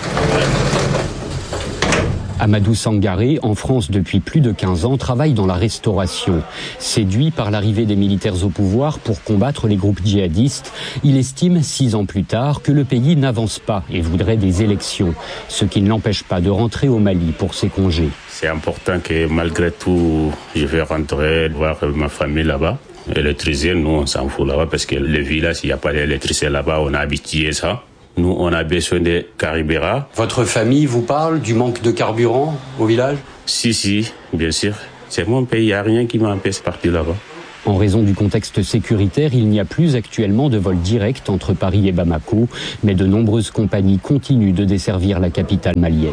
[SPEAKER 2] Amadou Sangaré, en France depuis plus de quinze ans, travaille dans la restauration. Séduit par l'arrivée des militaires au pouvoir pour combattre les groupes djihadistes, il estime, six ans plus tard, que le pays n'avance pas et voudrait des élections, ce qui ne l'empêche pas de rentrer au Mali pour ses congés.
[SPEAKER 5] C'est important que malgré tout, je vais rentrer voir ma famille là-bas. L'électricité, nous, on s'en fout là-bas parce que le village, il n'y a pas d'électricité là-bas, on a habitué ça. Nous, on a besoin de carburant.
[SPEAKER 2] Votre famille vous parle du manque de carburant au village ?
[SPEAKER 5] Si, si, bien sûr. C'est mon pays, il n'y a rien qui m'empêche de partir là-bas.
[SPEAKER 2] En raison du contexte sécuritaire, il n'y a plus actuellement de vol direct entre Paris et Bamako, mais de nombreuses compagnies continuent de desservir la capitale malienne.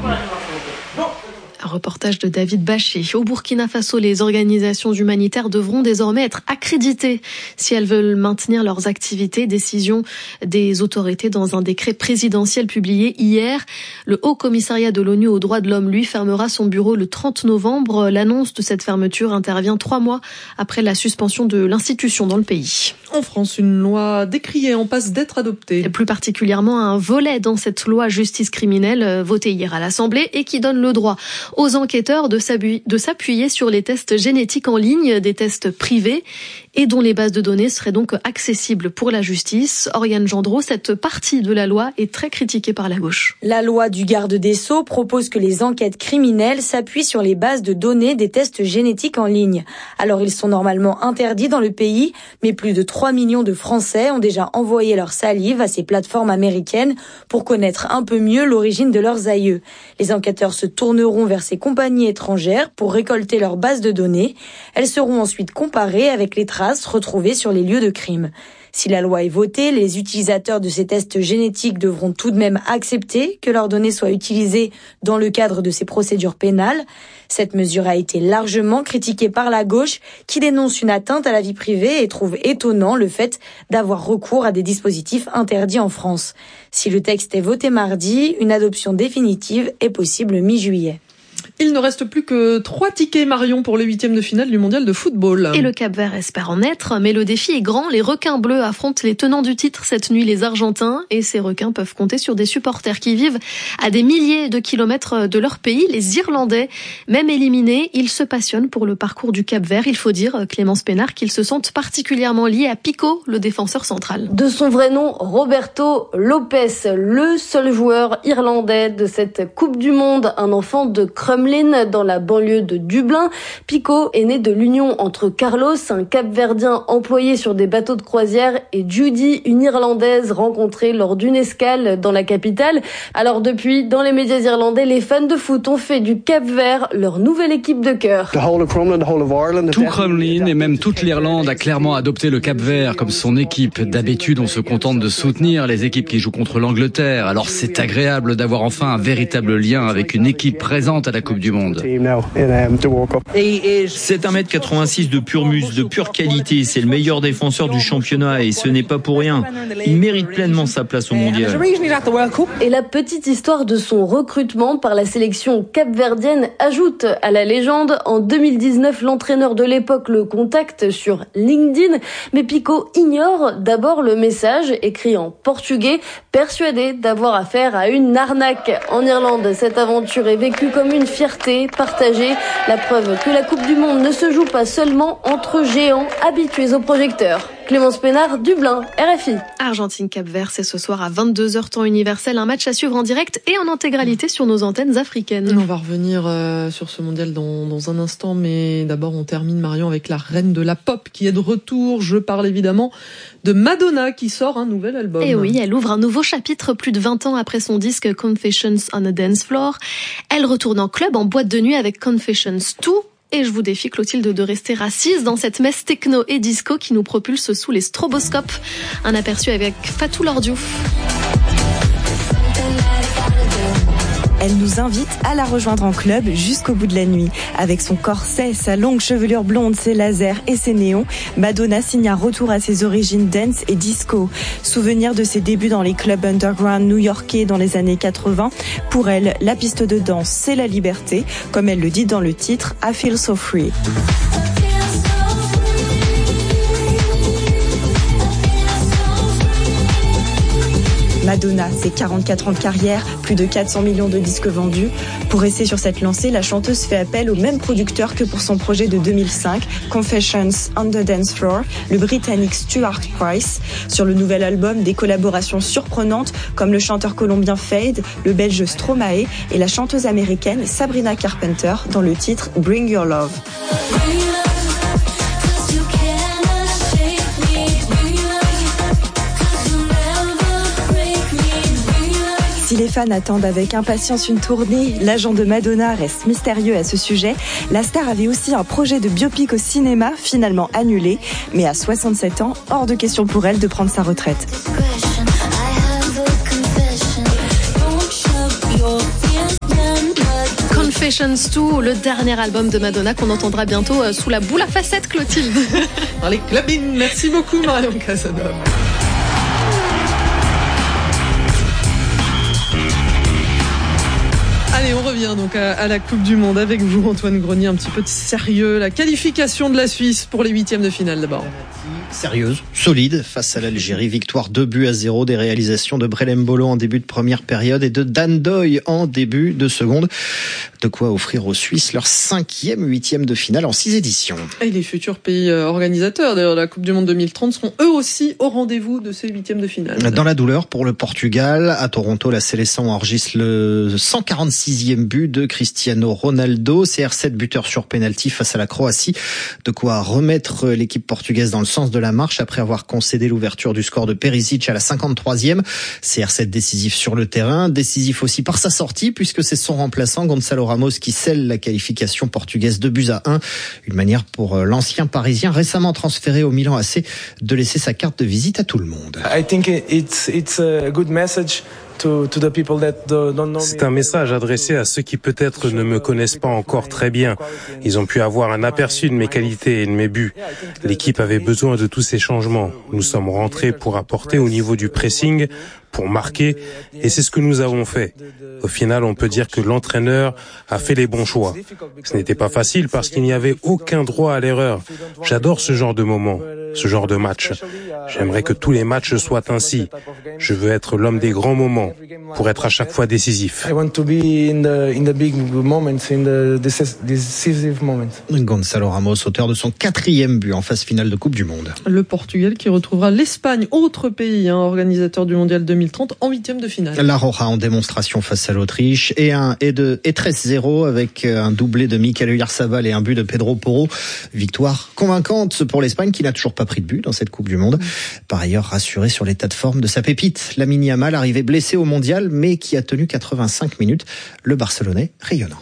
[SPEAKER 19] Un reportage de David Bachet. Au Burkina Faso, les organisations humanitaires devront désormais être accréditées si elles veulent maintenir leurs activités. Décision des autorités dans un décret présidentiel publié hier. Le Haut Commissariat de l'ONU aux droits de l'homme, lui, fermera son bureau le trente novembre. L'annonce de cette fermeture intervient trois mois après la suspension de l'institution dans le pays.
[SPEAKER 6] En France, une loi décriée en passe d'être adoptée.
[SPEAKER 19] Et plus particulièrement un volet dans cette loi justice criminelle votée hier à l'Assemblée et qui donne le droit aux enquêteurs de s'appuyer sur les tests génétiques en ligne, des tests privés et dont les bases de données seraient donc accessibles pour la justice. Oriane Gendreau, cette partie de la loi est très critiquée par la gauche.
[SPEAKER 25] La loi du garde des Sceaux propose que les enquêtes criminelles s'appuient sur les bases de données des tests génétiques en ligne. Alors ils sont normalement interdits dans le pays, mais plus de trois millions de Français ont déjà envoyé leur salive à ces plateformes américaines pour connaître un peu mieux l'origine de leurs aïeux. Les enquêteurs se tourneront vers ces compagnies étrangères pour récolter leurs bases de données. Elles seront ensuite comparées avec les traces retrouvées sur les lieux de crime. Si la loi est votée, les utilisateurs de ces tests génétiques devront tout de même accepter que leurs données soient utilisées dans le cadre de ces procédures pénales. Cette mesure a été largement critiquée par la gauche qui dénonce une atteinte à la vie privée et trouve étonnant le fait d'avoir recours à des dispositifs interdits en France. Si le texte est voté mardi, une adoption définitive est possible mi-juillet.
[SPEAKER 6] Il ne reste plus que trois tickets, Marion, pour les huitièmes de finale du mondial de football.
[SPEAKER 19] Et le Cap-Vert espère en être, mais le défi est grand. Les requins bleus affrontent les tenants du titre cette nuit, les Argentins, et ces requins peuvent compter sur des supporters qui vivent à des milliers de kilomètres de leur pays, les Irlandais. Même éliminés, ils se passionnent pour le parcours du Cap-Vert. Il faut dire, Clémence Pénard, qu'ils se sentent particulièrement liés à Pico, le défenseur central.
[SPEAKER 26] De son vrai nom, Roberto Lopes, le seul joueur irlandais de cette Coupe du Monde, un enfant de Crumlin, dans la banlieue de Dublin. Pico est né de l'union entre Carlos, un Cap-Verdien employé sur des bateaux de croisière, et Judy, une Irlandaise rencontrée lors d'une escale dans la capitale. Alors depuis, dans les médias irlandais, les fans de foot ont fait du Cap-Vert leur nouvelle équipe de cœur.
[SPEAKER 27] Tout Crumlin et même toute l'Irlande a clairement adopté le Cap-Vert comme son équipe. D'habitude, on se contente de soutenir les équipes qui jouent contre l'Angleterre. Alors c'est agréable d'avoir enfin un véritable lien avec une équipe présente à la Coupe du Monde.
[SPEAKER 28] C'est un mètre quatre-vingt-six de pur muscle, de pure qualité. C'est le meilleur défenseur du championnat et ce n'est pas pour rien. Il mérite pleinement sa place au mondial.
[SPEAKER 26] Et la petite histoire de son recrutement par la sélection capverdienne ajoute à la légende. En deux mille dix-neuf, l'entraîneur de l'époque le contacte sur LinkedIn, mais Pico ignore d'abord le message écrit en portugais, persuadé d'avoir affaire à une arnaque. En Irlande, cette aventure est vécue comme une fierté fierté partagée. La preuve que la Coupe du Monde ne se joue pas seulement entre géants habitués aux projecteurs. Clémence Pénard, Dublin, R F I.
[SPEAKER 19] Argentine-Cap-Vert, c'est ce soir à vingt-deux heures temps universel. Un match à suivre en direct et en intégralité sur nos antennes africaines.
[SPEAKER 6] On va revenir euh, sur ce mondial dans, dans un instant, mais d'abord on termine, Marion, avec la reine de la pop qui est de retour. Je parle évidemment de Madonna qui sort un nouvel album.
[SPEAKER 19] Et oui, elle ouvre un nouveau chapitre plus de vingt ans après son disque Confessions on a Dance Floor. Elle retourne en club, en boîte de nuit avec Confessions deux. Et je vous défie, Clotilde, de rester assise dans cette messe techno et disco qui nous propulse sous les stroboscopes. Un aperçu avec Fatou Lordiouf.
[SPEAKER 1] Elle nous invite à la rejoindre en club jusqu'au bout de la nuit. Avec son corset, sa longue chevelure blonde, ses lasers et ses néons, Madonna signe un retour à ses origines dance et disco. Souvenir de ses débuts dans les clubs underground new-yorkais dans les années quatre-vingts. Pour elle, la piste de danse, c'est la liberté, comme elle le dit dans le titre I Feel So Free. Madonna, c'est quarante-quatre ans de carrière, plus de quatre cents millions de disques vendus. Pour rester sur cette lancée, la chanteuse fait appel au même producteur que pour son projet de deux mille cinq, Confessions on the Dance Floor, le Britannique Stuart Price. Sur le nouvel album, des collaborations surprenantes comme le chanteur colombien Fade, le belge Stromae et la chanteuse américaine Sabrina Carpenter dans le titre Bring Your Love. Si les fans attendent avec impatience une tournée, l'agent de Madonna reste mystérieux à ce sujet. La star avait aussi un projet de biopic au cinéma, finalement annulé. Mais à soixante-sept ans, hors de question pour elle de prendre sa retraite.
[SPEAKER 19] Confessions deux, le dernier album de Madonna qu'on entendra bientôt euh, sous la boule à facettes, Clotilde.
[SPEAKER 6] Dans les clubbing. Merci beaucoup, Marion Casanova. Allez, on revient donc à, à la Coupe du Monde avec vous, Antoine Grenier. Un petit peu de sérieux. La qualification de la Suisse pour les huitièmes de finale d'abord.
[SPEAKER 8] Sérieuse, solide face à l'Algérie. Victoire deux buts à zéro, des réalisations de Brelem Bolo en début de première période et de Dan Doy en début de seconde. De quoi offrir aux Suisses leur cinquième huitième de finale en six éditions.
[SPEAKER 6] Et les futurs pays organisateurs d'ailleurs de la Coupe du Monde deux mille trente seront eux aussi au rendez-vous de ces huitièmes de finale.
[SPEAKER 8] Dans la douleur pour le Portugal, à Toronto, la sélection enregistre le cent quarante-sixième but de Cristiano Ronaldo. C R sept buteur sur pénalty face à la Croatie. De quoi remettre l'équipe portugaise dans le sens de la marche après avoir concédé l'ouverture du score de Perisic à la cinquante-troisième. C R sept décisif sur le terrain, décisif aussi par sa sortie puisque c'est son remplaçant Gonçalo Ramos qui scelle la qualification portugaise deux buts à un. Une manière pour l'ancien Parisien récemment transféré au Milan A C de laisser sa carte de visite à tout le monde.
[SPEAKER 9] I think it's it's a good message.
[SPEAKER 10] C'est un message adressé à ceux qui peut-être ne me connaissent pas encore très bien. Ils ont pu avoir un aperçu de mes qualités et de mes buts. L'équipe avait besoin de tous ces changements. Nous sommes rentrés pour apporter au niveau du pressing, pour marquer, et c'est ce que nous avons fait. Au final, on peut dire que l'entraîneur a fait les bons choix. Ce n'était pas facile parce qu'il n'y avait aucun droit à l'erreur. J'adore ce genre de moment, ce genre de match. J'aimerais que tous les matchs soient ainsi. Je veux être l'homme des grands moments, pour être à chaque fois décisif.
[SPEAKER 8] Gonçalo Ramos, auteur de son quatrième but en phase finale de Coupe du Monde.
[SPEAKER 6] Le Portugal qui retrouvera l'Espagne, autre pays, hein, organisateur du Mondial deux mille trente, en huitième de finale.
[SPEAKER 8] La Roja en démonstration face à l'Autriche et un et de et treize zéro avec un doublé de Mikel Oyarzabal et un but de Pedro Porro. Victoire convaincante pour l'Espagne qui n'a toujours pas pris de but dans cette Coupe du Monde. Par ailleurs, rassuré sur l'état de forme de sa pépite, Lamine Yamal, arrivé blessé au Mondial mais qui a tenu quatre-vingt-cinq minutes. Le Barcelonais rayonnant.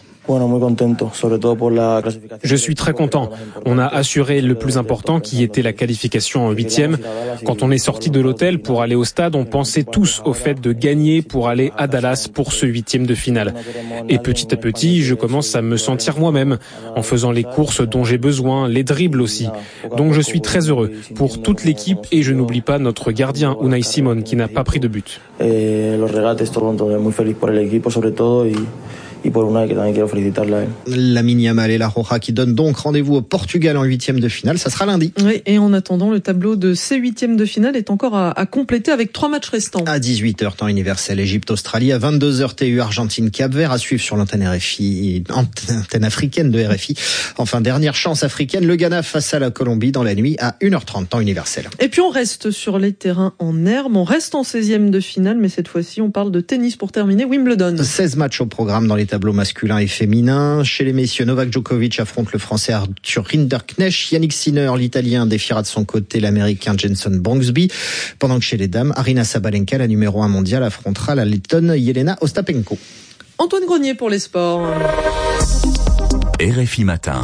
[SPEAKER 11] Je suis très content. On a assuré le plus important qui était la qualification en huitième. Quand on est sorti de l'hôtel pour aller au stade, on pensait tous au fait de gagner pour aller à Dallas pour ce huitième de finale. Et petit à petit, je commence à me sentir moi-même en faisant les courses dont j'ai besoin, les dribbles aussi. Donc je suis très heureux pour toute l'équipe et je n'oublie pas notre gardien Unai Simon qui n'a pas pris de but.
[SPEAKER 8] Lamine Yamal et la Roja qui donnent donc rendez-vous au Portugal en huitième de finale. Ça sera lundi.
[SPEAKER 6] Oui, et en attendant, le tableau de ces huitièmes de finale est encore à, à compléter avec trois matchs restants.
[SPEAKER 8] À dix-huit heures temps universel, Égypte-Australie. À vingt-deux heures T U Argentine-Cap-Vert à suivre sur l'antenne R F I, antenne africaine de R F I. Enfin, dernière chance africaine, le Ghana face à la Colombie dans la nuit à une heure trente temps universel.
[SPEAKER 6] Et puis on reste sur les terrains en herbe, on reste en seizième de finale, mais cette fois-ci on parle de tennis pour terminer. Wimbledon.
[SPEAKER 8] seize matchs au programme dans les tableaux masculins et féminins. Chez les messieurs, Novak Djokovic affronte le français Arthur Rinderknecht. Yannick Sinner, l'italien, défiera de son côté l'américain Jenson Brooksby. Pendant que chez les dames, Aryna Sabalenka, la numéro un mondiale, affrontera la lettonne Jelena Ostapenko.
[SPEAKER 6] Antoine Grenier pour les sports.
[SPEAKER 7] R F I Matin.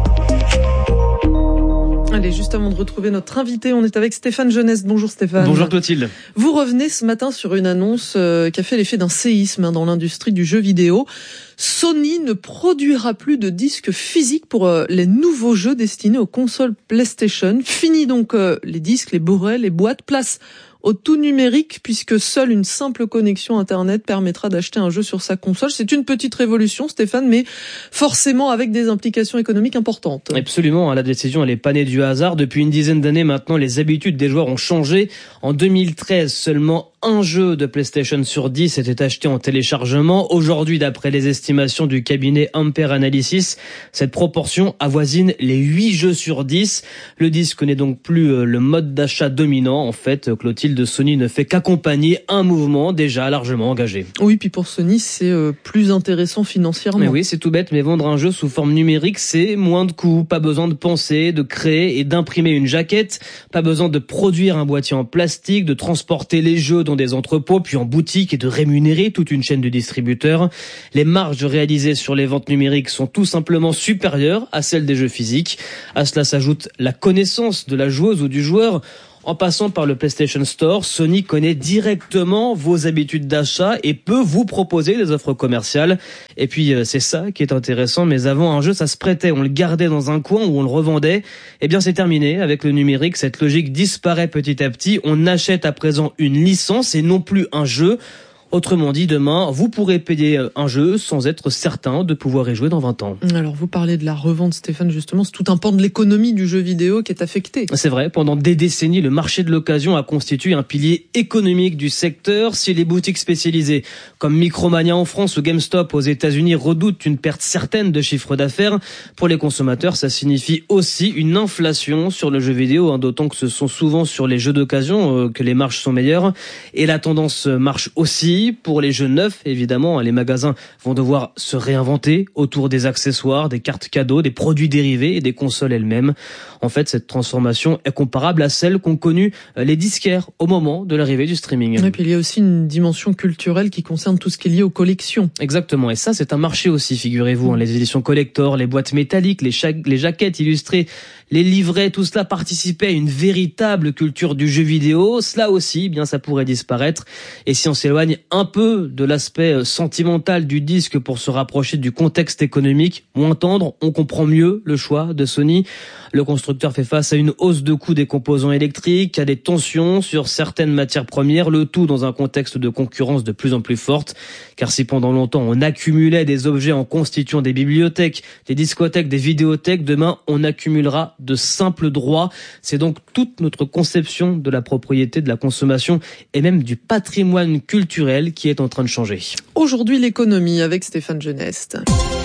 [SPEAKER 6] Allez, juste avant de retrouver notre invité, on est avec Stéphane Genest. Bonjour Stéphane.
[SPEAKER 12] Bonjour Clotilde.
[SPEAKER 6] Vous revenez ce matin sur une annonce euh, qui a fait l'effet d'un séisme dans l'industrie du jeu vidéo. Sony ne produira plus de disques physiques pour euh, les nouveaux jeux destinés aux consoles PlayStation. Fini donc euh, les disques, les bourrelets, les boîtes. Place au tout numérique, puisque seule une simple connexion Internet permettra d'acheter un jeu sur sa console. C'est une petite révolution, Stéphane, mais forcément avec des implications économiques importantes.
[SPEAKER 12] Absolument, la décision elle est pas née du hasard. Depuis une dizaine d'années maintenant, les habitudes des joueurs ont changé. En deux mille treize, seulement un jeu de PlayStation sur dix était acheté en téléchargement. Aujourd'hui, d'après les estimations du cabinet Ampere Analysis, cette proportion avoisine les huit jeux sur dix. Le disque n'est donc plus le mode d'achat dominant. En fait, Clotilde, Sony ne fait qu'accompagner un mouvement déjà largement engagé.
[SPEAKER 6] Oui, puis pour Sony, c'est plus intéressant financièrement.
[SPEAKER 12] Mais oui, c'est tout bête, mais vendre un jeu sous forme numérique, c'est moins de coûts. Pas besoin de penser, de créer et d'imprimer une jaquette. Pas besoin de produire un boîtier en plastique, de transporter les jeux dans des entrepôts, puis en boutique, et de rémunérer toute une chaîne de distributeurs. Les marges réalisées sur les ventes numériques sont tout simplement supérieures à celles des jeux physiques. À cela s'ajoute la connaissance de la joueuse ou du joueur. En passant par le PlayStation Store, Sony connaît directement vos habitudes d'achat et peut vous proposer des offres commerciales. Et puis c'est ça qui est intéressant, mais avant un jeu, ça se prêtait, on le gardait dans un coin ou on le revendait. Eh bien c'est terminé, avec le numérique, cette logique disparaît petit à petit. On achète à présent une licence et non plus un jeu. Autrement dit, demain, vous pourrez payer un jeu sans être certain de pouvoir y jouer dans vingt ans.
[SPEAKER 6] Alors, vous parlez de la revente, Stéphane, justement. C'est tout un pan de l'économie du jeu vidéo qui est affecté.
[SPEAKER 12] C'est vrai. Pendant des décennies, le marché de l'occasion a constitué un pilier économique du secteur. Si les boutiques spécialisées comme Micromania en France ou GameStop aux États-Unis redoutent une perte certaine de chiffre d'affaires, pour les consommateurs, ça signifie aussi une inflation sur le jeu vidéo, hein, d'autant que ce sont souvent sur les jeux d'occasion euh, que les marges sont meilleures. Et la tendance marche aussi pour les jeux neufs, évidemment. Les magasins vont devoir se réinventer autour des accessoires, des cartes cadeaux, des produits dérivés et des consoles elles-mêmes. En fait, cette transformation est comparable à celle qu'ont connue les disquaires au moment de l'arrivée du streaming.
[SPEAKER 6] Et puis il y a aussi une dimension culturelle qui concerne tout ce qui est lié aux collections.
[SPEAKER 12] Exactement, et ça c'est un marché aussi, figurez-vous. Les éditions collector, les boîtes métalliques, les, cha- les jaquettes illustrées, les livrets, tout cela participait à une véritable culture du jeu vidéo. Cela aussi, eh bien ça pourrait disparaître. Et si on s'éloigne un peu de l'aspect sentimental du disque pour se rapprocher du contexte économique, moins tendre, on comprend mieux le choix de Sony. Le constructeur fait face à une hausse de coûts des composants électriques, à des tensions sur certaines matières premières, le tout dans un contexte de concurrence de plus en plus forte. Car si pendant longtemps on accumulait des objets en constituant des bibliothèques, des discothèques, des vidéothèques, demain on accumulera de simples droits. C'est donc toute notre conception de la propriété, de la consommation et même du patrimoine culturel qui est en train de changer.
[SPEAKER 6] Aujourd'hui, l'économie avec Stéphane Genest.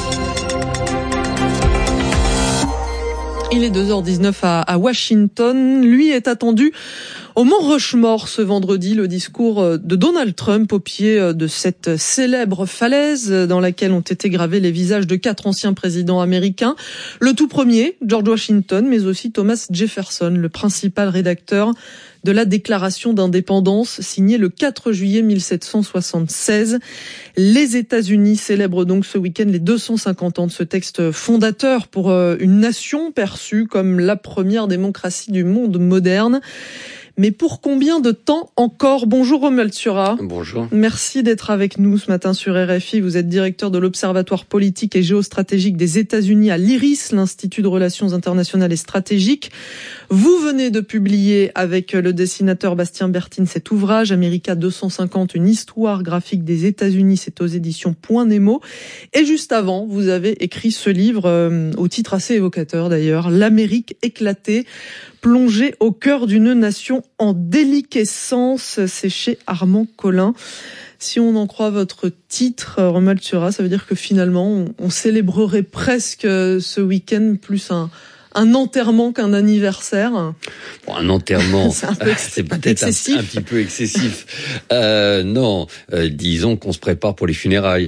[SPEAKER 6] Il est deux heures dix-neuf à Washington. Lui est attendu au Mont Rushmore ce vendredi, le discours de Donald Trump au pied de cette célèbre falaise dans laquelle ont été gravés les visages de quatre anciens présidents américains. Le tout premier, George Washington, mais aussi Thomas Jefferson, le principal rédacteur de la Déclaration d'indépendance signée le quatre juillet mille sept cent soixante-seize. Les États-Unis célèbrent donc ce week-end les deux cent cinquante ans de ce texte fondateur pour une nation perçue comme la première démocratie du monde moderne. Mais pour combien de temps encore ? Bonjour Romuald Surat.
[SPEAKER 13] Bonjour.
[SPEAKER 6] Merci d'être avec nous ce matin sur R F I. Vous êtes directeur de l'Observatoire politique et géostratégique des États-Unis à l'I R I S, l'Institut de relations internationales et stratégiques. Vous venez de publier avec le dessinateur Bastien Bertin cet ouvrage, America deux cent cinquante, une histoire graphique des États-Unis, c'est aux éditions Point Nemo. Et juste avant, vous avez écrit ce livre, euh, au titre assez évocateur d'ailleurs, L'Amérique éclatée, plongée au cœur d'une nation en déliquescence, c'est chez Armand Collin. Si on en croit votre titre, Romuald Surat, ça veut dire que finalement, on, on célébrerait presque ce week-end plus un... un enterrement qu'un anniversaire.
[SPEAKER 13] Bon, un enterrement, c'est, un peu
[SPEAKER 6] c'est
[SPEAKER 13] peut-être un, un petit peu excessif. Euh, non, euh, disons qu'on se prépare pour les funérailles.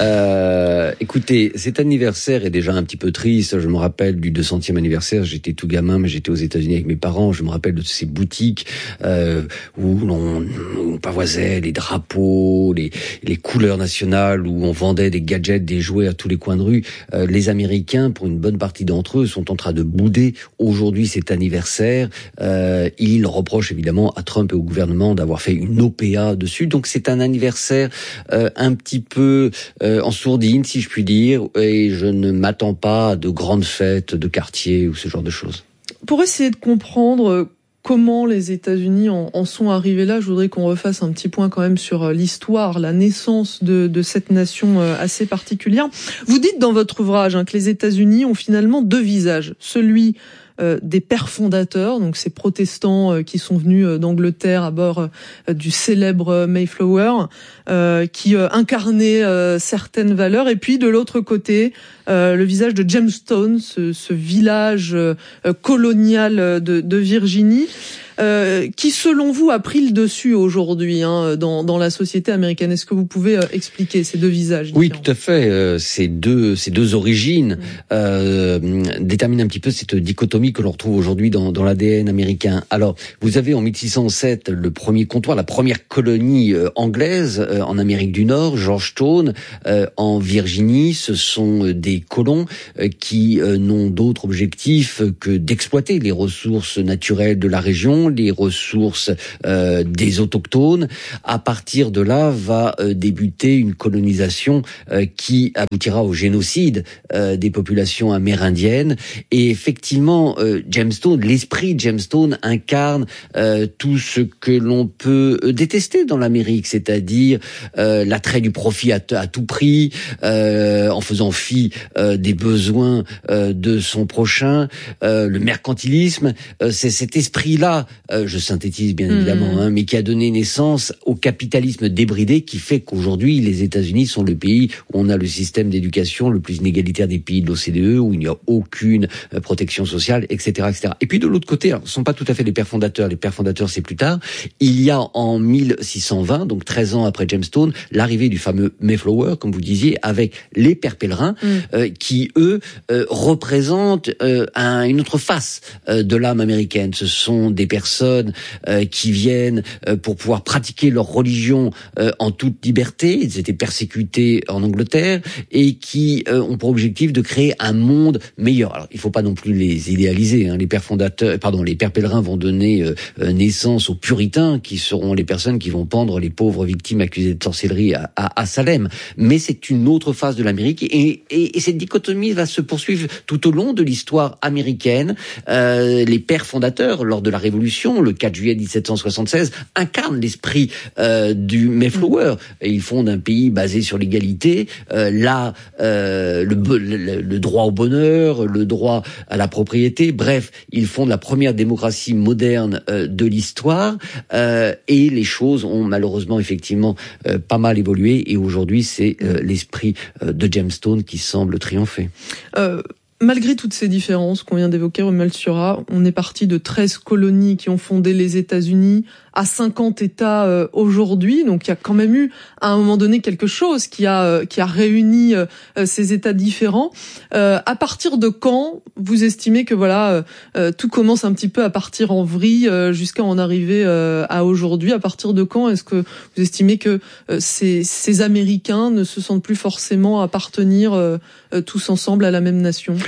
[SPEAKER 13] Euh, écoutez, cet anniversaire est déjà un petit peu triste. Je me rappelle du deux centième anniversaire. J'étais tout gamin, mais j'étais aux États-Unis avec mes parents. Je me rappelle de ces boutiques euh, où l'on, on pavoisait les drapeaux, les, les couleurs nationales, où on vendait des gadgets, des jouets à tous les coins de rue. Euh, les Américains, pour une bonne partie d'entre eux, sont en train de bouder aujourd'hui cet anniversaire. Euh, il reproche évidemment à Trump et au gouvernement d'avoir fait une O P A dessus. Donc c'est un anniversaire euh, un petit peu euh, en sourdine, si je puis dire, et je ne m'attends pas à de grandes fêtes de quartier ou ce genre de choses.
[SPEAKER 6] Pour essayer de comprendre comment les États-Unis en, en sont arrivés là, je voudrais qu'on refasse un petit point quand même sur l'histoire, la naissance de, de cette nation assez particulière. Vous dites dans votre ouvrage hein, que les États-Unis ont finalement deux visages, celui euh, des pères fondateurs, donc ces protestants euh, qui sont venus euh, d'Angleterre à bord euh, du célèbre Mayflower, euh, qui euh, incarnaient euh, certaines valeurs, et puis de l'autre côté, euh, le visage de Jamestown, ce, ce village euh, colonial de, de Virginie, Euh, qui, selon vous, a pris le dessus aujourd'hui hein, dans, dans la société américaine. Est-ce que vous pouvez euh, expliquer ces deux visages différents ?
[SPEAKER 13] Oui, tout à fait. Euh, ces deux, ces deux origines mmh. euh, déterminent un petit peu cette dichotomie que l'on retrouve aujourd'hui dans, dans l'A D N américain. Alors, vous avez en mille six cent sept le premier comptoir, la première colonie euh, anglaise euh, en Amérique du Nord, Georgetown, euh, en Virginie. Ce sont des colons euh, qui euh, n'ont d'autre objectif que d'exploiter les ressources naturelles de la région, les ressources euh, des autochtones. À partir de là, va euh, débuter une colonisation euh, qui aboutira au génocide euh, des populations amérindiennes. Et effectivement, euh, Jamestown, l'esprit de Jamestown incarne euh, tout ce que l'on peut détester dans l'Amérique, c'est-à-dire euh, l'attrait du profit à, t- à tout prix, euh, en faisant fi euh, des besoins euh, de son prochain, euh, le mercantilisme. Euh, c'est cet esprit-là, Euh, je synthétise bien évidemment, mmh. hein, mais qui a donné naissance au capitalisme débridé qui fait qu'aujourd'hui les États-Unis sont le pays où on a le système d'éducation le plus inégalitaire des pays de l'O C D E, où il n'y a aucune euh, protection sociale, et cetera, et cetera. Et puis de l'autre côté, alors, ce ne sont pas tout à fait les pères fondateurs, les pères fondateurs c'est plus tard, il y a en mille six cent vingt, donc treize ans après Jamestown, l'arrivée du fameux Mayflower, comme vous disiez, avec les pères pèlerins, mmh. euh, qui eux euh, représentent euh, un, une autre face euh, de l'âme américaine. Ce sont des personnes euh, qui viennent euh, pour pouvoir pratiquer leur religion euh, en toute liberté. Ils étaient persécutés en Angleterre et qui euh, ont pour objectif de créer un monde meilleur. Alors, il ne faut pas non plus les idéaliser. Hein. Les pères fondateurs, pardon, les pères pèlerins vont donner euh, naissance aux puritains, qui seront les personnes qui vont pendre les pauvres victimes accusées de sorcellerie à, à, à Salem. Mais c'est une autre phase de l'Amérique et, et, et cette dichotomie va se poursuivre tout au long de l'histoire américaine. Euh, les pères fondateurs, lors de la Révolution, le quatre juillet dix-sept cent soixante-seize, incarne l'esprit euh, du Mayflower. Et ils fondent un pays basé sur l'égalité, euh, là euh, le, le, le droit au bonheur, le droit à la propriété. Bref, ils fondent la première démocratie moderne euh, de l'histoire. Euh, et les choses ont malheureusement effectivement euh, pas mal évolué. Et aujourd'hui, c'est euh, l'esprit euh, de Jamestown qui semble triompher.
[SPEAKER 6] Euh... Malgré toutes ces différences qu'on vient d'évoquer, Romuald Surat, on est parti de treize colonies qui ont fondé les États-Unis à cinquante États euh, aujourd'hui. Donc il y a quand même eu à un moment donné quelque chose qui a euh, qui a réuni euh, ces États différents. Euh, à partir de quand vous estimez que voilà euh, tout commence un petit peu à partir en vrille euh, jusqu'à en arriver euh, à aujourd'hui? À partir de quand est-ce que vous estimez que euh, ces ces Américains ne se sentent plus forcément appartenir euh, euh, tous ensemble à la même nation?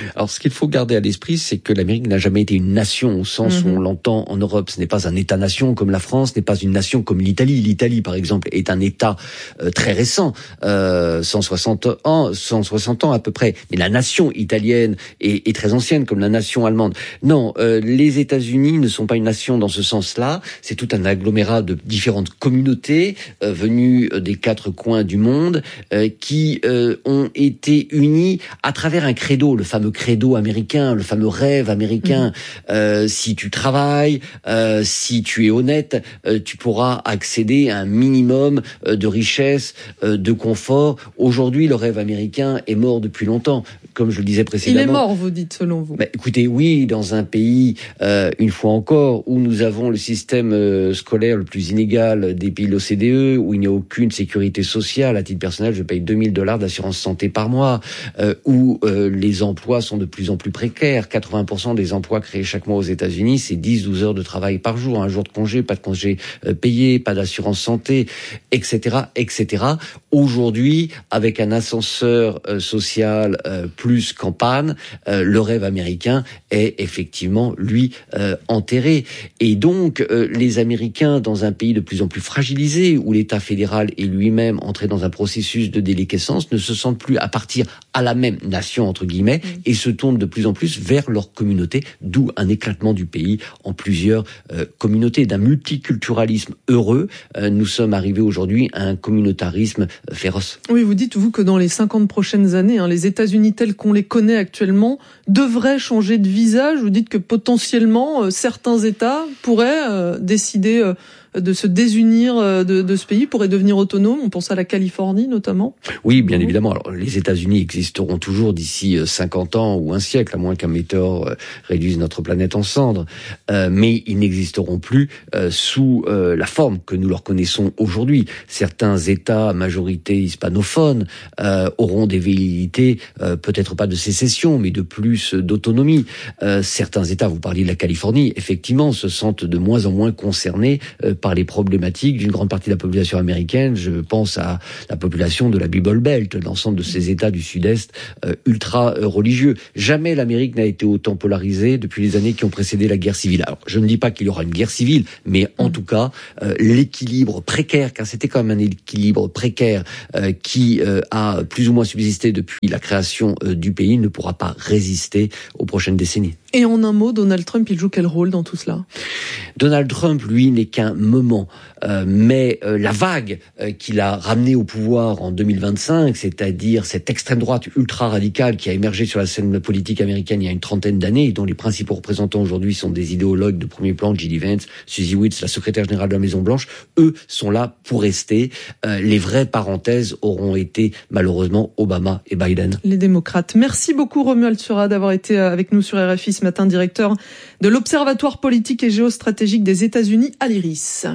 [SPEAKER 13] Alors, ce qu'il faut garder à l'esprit, c'est que l'Amérique n'a jamais été une nation au sens mmh. où on l'entend en Europe. Ce n'est pas un État-nation comme la France, ce n'est pas une nation comme l'Italie. L'Italie, par exemple, est un État euh, très récent, euh, cent soixante ans, cent soixante ans à peu près. Mais la nation italienne est, est très ancienne, comme la nation allemande. Non, euh, les États-Unis ne sont pas une nation dans ce sens-là. C'est tout un agglomérat de différentes communautés euh, venues des quatre coins du monde euh, qui euh, ont été unies à travers un credo, le fameux credo américain, le fameux rêve américain. Mmh. Euh, si tu travailles, euh, si tu es honnête, euh, tu pourras accéder à un minimum euh, de richesse, euh, de confort. Aujourd'hui, le rêve américain est mort depuis longtemps. Comme je le disais précédemment.
[SPEAKER 6] Il est mort, vous dites, selon vous.
[SPEAKER 13] Bah, écoutez, oui, dans un pays, euh, une fois encore, où nous avons le système euh, scolaire le plus inégal des pays de l'O C D E, où il n'y a aucune sécurité sociale. À titre personnel, je paye deux mille dollars d'assurance santé par mois, euh, où euh, les emplois sont de plus en plus précaires. quatre-vingts pour cent des emplois créés chaque mois aux États-Unis, c'est dix douze heures de travail par jour, un jour de congé, pas de congé euh, payé, pas d'assurance santé, et cetera, et cetera. Aujourd'hui, avec un ascenseur euh, social euh, plus qu'en panne, euh, le rêve américain est effectivement, lui, euh, enterré. Et donc, euh, les Américains, dans un pays de plus en plus fragilisé, où l'État fédéral est lui-même entré dans un processus de déliquescence, ne se sentent plus appartir à la même nation, entre guillemets, mmh. et se tournent de plus en plus vers leur communauté, d'où un éclatement du pays en plusieurs euh, communautés. D'un multiculturalisme heureux, euh, nous sommes arrivés aujourd'hui à un communautarisme euh, féroce.
[SPEAKER 6] Oui, vous dites, vous, que dans les cinquante prochaines années, hein, les États-Unis tels qu'on les connaît actuellement devraient changer de visage. Vous dites que potentiellement, euh, certains États pourraient euh, décider euh, de se désunir de, de ce pays, pourraient devenir autonomes. On pense à la Californie notamment.
[SPEAKER 13] Oui, bien mmh. évidemment. Alors, les États-Unis existeront toujours d'ici cinquante ans ou un siècle, à moins qu'un météore réduise notre planète en cendres. Euh, mais ils n'existeront plus euh, sous euh, la forme que nous leur connaissons aujourd'hui. Certains États à majorité hispanophones euh, auront des velléités, euh, peut-être pas de sécession, mais de plus d'autonomie. Euh, certains États, vous parliez de la Californie, effectivement, se sentent de moins en moins concernés euh, par les problématiques d'une grande partie de la population américaine. Je pense à la population de la Bible Belt, l'ensemble de ces États du Sud-Est euh, ultra-religieux. Jamais l'Amérique n'a été autant polarisée depuis les années qui ont précédé la guerre civile. Alors, je ne dis pas qu'il y aura une guerre civile, mais en mmh. tout cas, euh, l'équilibre précaire, car c'était quand même un équilibre précaire euh, qui euh, a plus ou moins subsisté depuis la création euh, du pays, ne pourra pas résister aux prochaines décennies.
[SPEAKER 6] Et en un mot, Donald Trump, il joue quel rôle dans tout cela ?
[SPEAKER 13] Donald Trump, lui, n'est qu'un moment, euh, mais euh, la vague euh, qu'il a ramenée au pouvoir en deux mille vingt-cinq, c'est-à-dire cette extrême droite ultra-radicale qui a émergé sur la scène politique américaine il y a une trentaine d'années, et dont les principaux représentants aujourd'hui sont des idéologues de premier plan, J D Vance, Suzy Wittz, la secrétaire générale de la Maison-Blanche, eux sont là pour rester. Euh, les vraies parenthèses auront été malheureusement Obama et Biden.
[SPEAKER 6] Les démocrates. Merci beaucoup Romuald Sura d'avoir été avec nous sur R F I ce matin, directeur de l'Observatoire politique et géostratégique des États-Unis à l'Iris.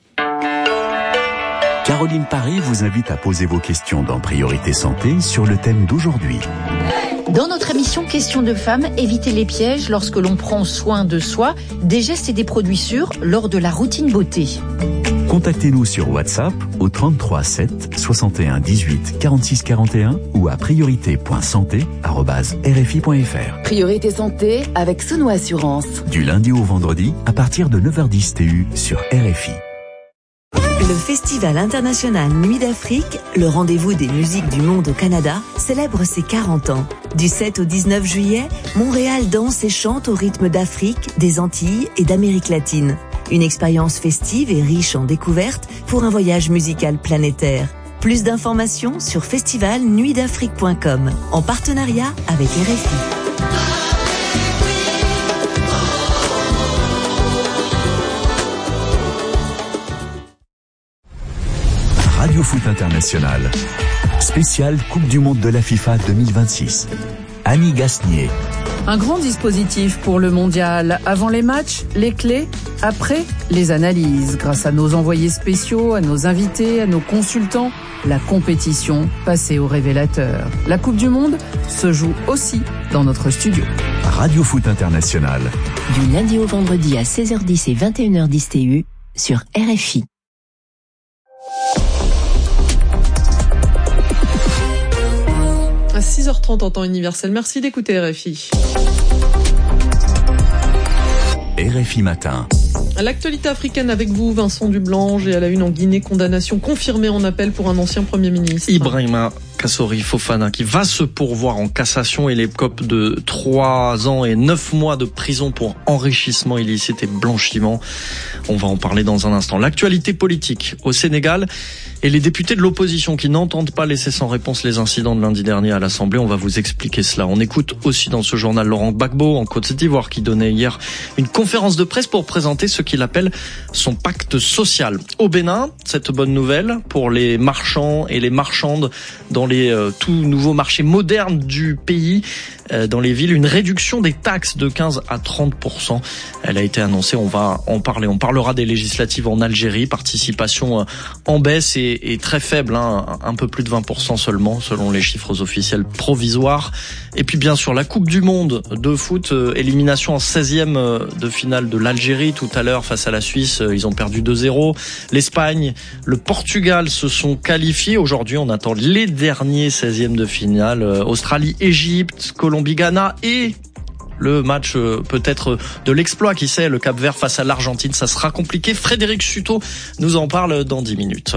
[SPEAKER 7] Caroline Paré vous invite à poser vos questions dans Priorité Santé sur le thème d'aujourd'hui.
[SPEAKER 14] Dans notre émission Questions de femmes, évitez les pièges lorsque l'on prend soin de soi, des gestes et des produits sûrs lors de la routine beauté.
[SPEAKER 7] Contactez-nous sur WhatsApp au trente-trois sept soixante et un dix-huit quarante-six quarante et un ou à priorité point santé arobase r f i point f r.
[SPEAKER 15] Priorité Santé avec Sono Assurance.
[SPEAKER 7] Du lundi au vendredi à partir de neuf heures dix T U sur R F I.
[SPEAKER 16] Le Festival international Nuit d'Afrique, le rendez-vous des musiques du monde au Canada, célèbre ses quarante ans. Du sept au dix-neuf juillet, Montréal danse et chante au rythme d'Afrique, des Antilles et d'Amérique latine. Une expérience festive et riche en découvertes pour un voyage musical planétaire. Plus d'informations sur festival nuit d'afrique point com, en partenariat avec R F I.
[SPEAKER 7] Radio Foot International, spécial Coupe du Monde de la FIFA deux mille vingt-six. Annie Gasnier.
[SPEAKER 17] Un grand dispositif pour le mondial. Avant les matchs, les clés. Après, les analyses. Grâce à nos envoyés spéciaux, à nos invités, à nos consultants, la compétition passée au révélateur. La Coupe du Monde se joue aussi dans notre studio.
[SPEAKER 7] Radio Foot International.
[SPEAKER 16] Du lundi au vendredi à seize heures dix et vingt et une heures dix T U sur R F I.
[SPEAKER 6] six heures trente en temps universel. Merci d'écouter R F I.
[SPEAKER 7] R F I Matin.
[SPEAKER 6] L'actualité africaine avec vous, Vincent Dublange, et à la une en Guinée, condamnation confirmée en appel pour un ancien Premier ministre.
[SPEAKER 3] Ibrahima Kassori Fofana qui va se pourvoir en cassation et l'écope de trois ans et neuf mois de prison pour enrichissement illicite et blanchiment. On va en parler dans un instant. L'actualité politique au Sénégal et les députés de l'opposition qui n'entendent pas laisser sans réponse les incidents de lundi dernier à l'Assemblée. On va vous expliquer cela. On écoute aussi dans ce journal Laurent Gbagbo en Côte d'Ivoire qui donnait hier une conférence de presse pour présenter ce qu'il appelle son pacte social. Au Bénin, cette bonne nouvelle pour les marchands et les marchandes dans les euh, tout nouveaux marchés modernes du pays, euh, dans les villes, une réduction des taxes de quinze à trente pour cent. Elle a été annoncée, on va en parler. On parlera des législatives en Algérie, participation euh, en baisse et, et très faible, hein, un peu plus de vingt pour cent seulement, selon les chiffres officiels provisoires. Et puis bien sûr, la Coupe du Monde de foot, euh, élimination en seizième euh, de finale de l'Algérie tout à l'heure face à la Suisse, euh, ils ont perdu deux zéro. L'Espagne, le Portugal se sont qualifiés. Aujourd'hui, on attend les derniers seizièmes de finale. Euh, Australie, Égypte, Colombie, Ghana et le match euh, peut-être de l'exploit, qui sait, le Cap-Vert face à l'Argentine. Ça sera compliqué. Frédéric Suto nous en parle dans dix minutes.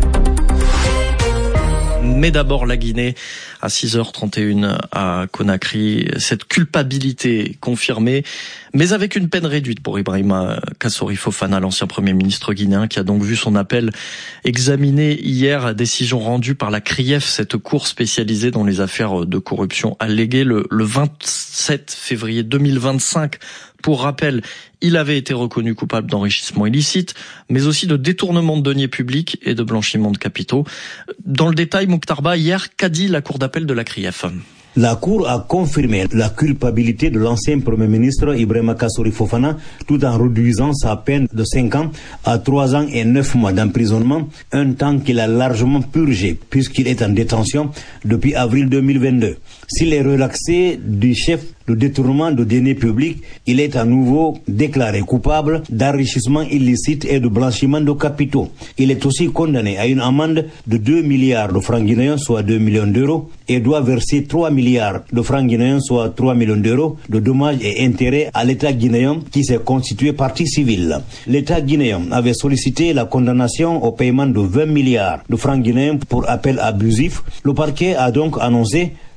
[SPEAKER 3] Mais d'abord la Guinée à six heures trente et une à Conakry. Cette culpabilité confirmée, mais avec une peine réduite pour Ibrahima Kassori Fofana, l'ancien Premier ministre guinéen, qui a donc vu son appel examiné hier. Décision rendue par la C R I E F, cette cour spécialisée dans les affaires de corruption alléguée, le, le vingt-sept février deux mille vingt-cinq. Pour rappel, il avait été reconnu coupable d'enrichissement illicite, mais aussi de détournement de deniers publics et de blanchiment de capitaux. Dans le détail, Mokhtarba, hier, qu'a dit la cour d'appel de la C R I E F ?
[SPEAKER 4] La Cour a confirmé la culpabilité de l'ancien Premier ministre Ibrahima Kassori Fofana tout en réduisant sa peine de cinq ans à trois ans et neuf mois d'emprisonnement, un temps qu'il a largement purgé puisqu'il est en détention depuis avril deux mille vingt-deux. S'il est relaxé du chef de détournement de deniers publics, il est à nouveau déclaré coupable d'enrichissement illicite et de blanchiment de capitaux. Il est aussi condamné à une amende de deux milliards de francs guinéens, soit deux millions d'euros, et doit verser trois milliards de francs guinéens, soit trois millions d'euros, de dommages et intérêts à l'État guinéen qui s'est constitué partie civile. L'État guinéen avait sollicité la condamnation au paiement de vingt milliards de francs guinéens pour appel abusif. Le parquet a donc annoncé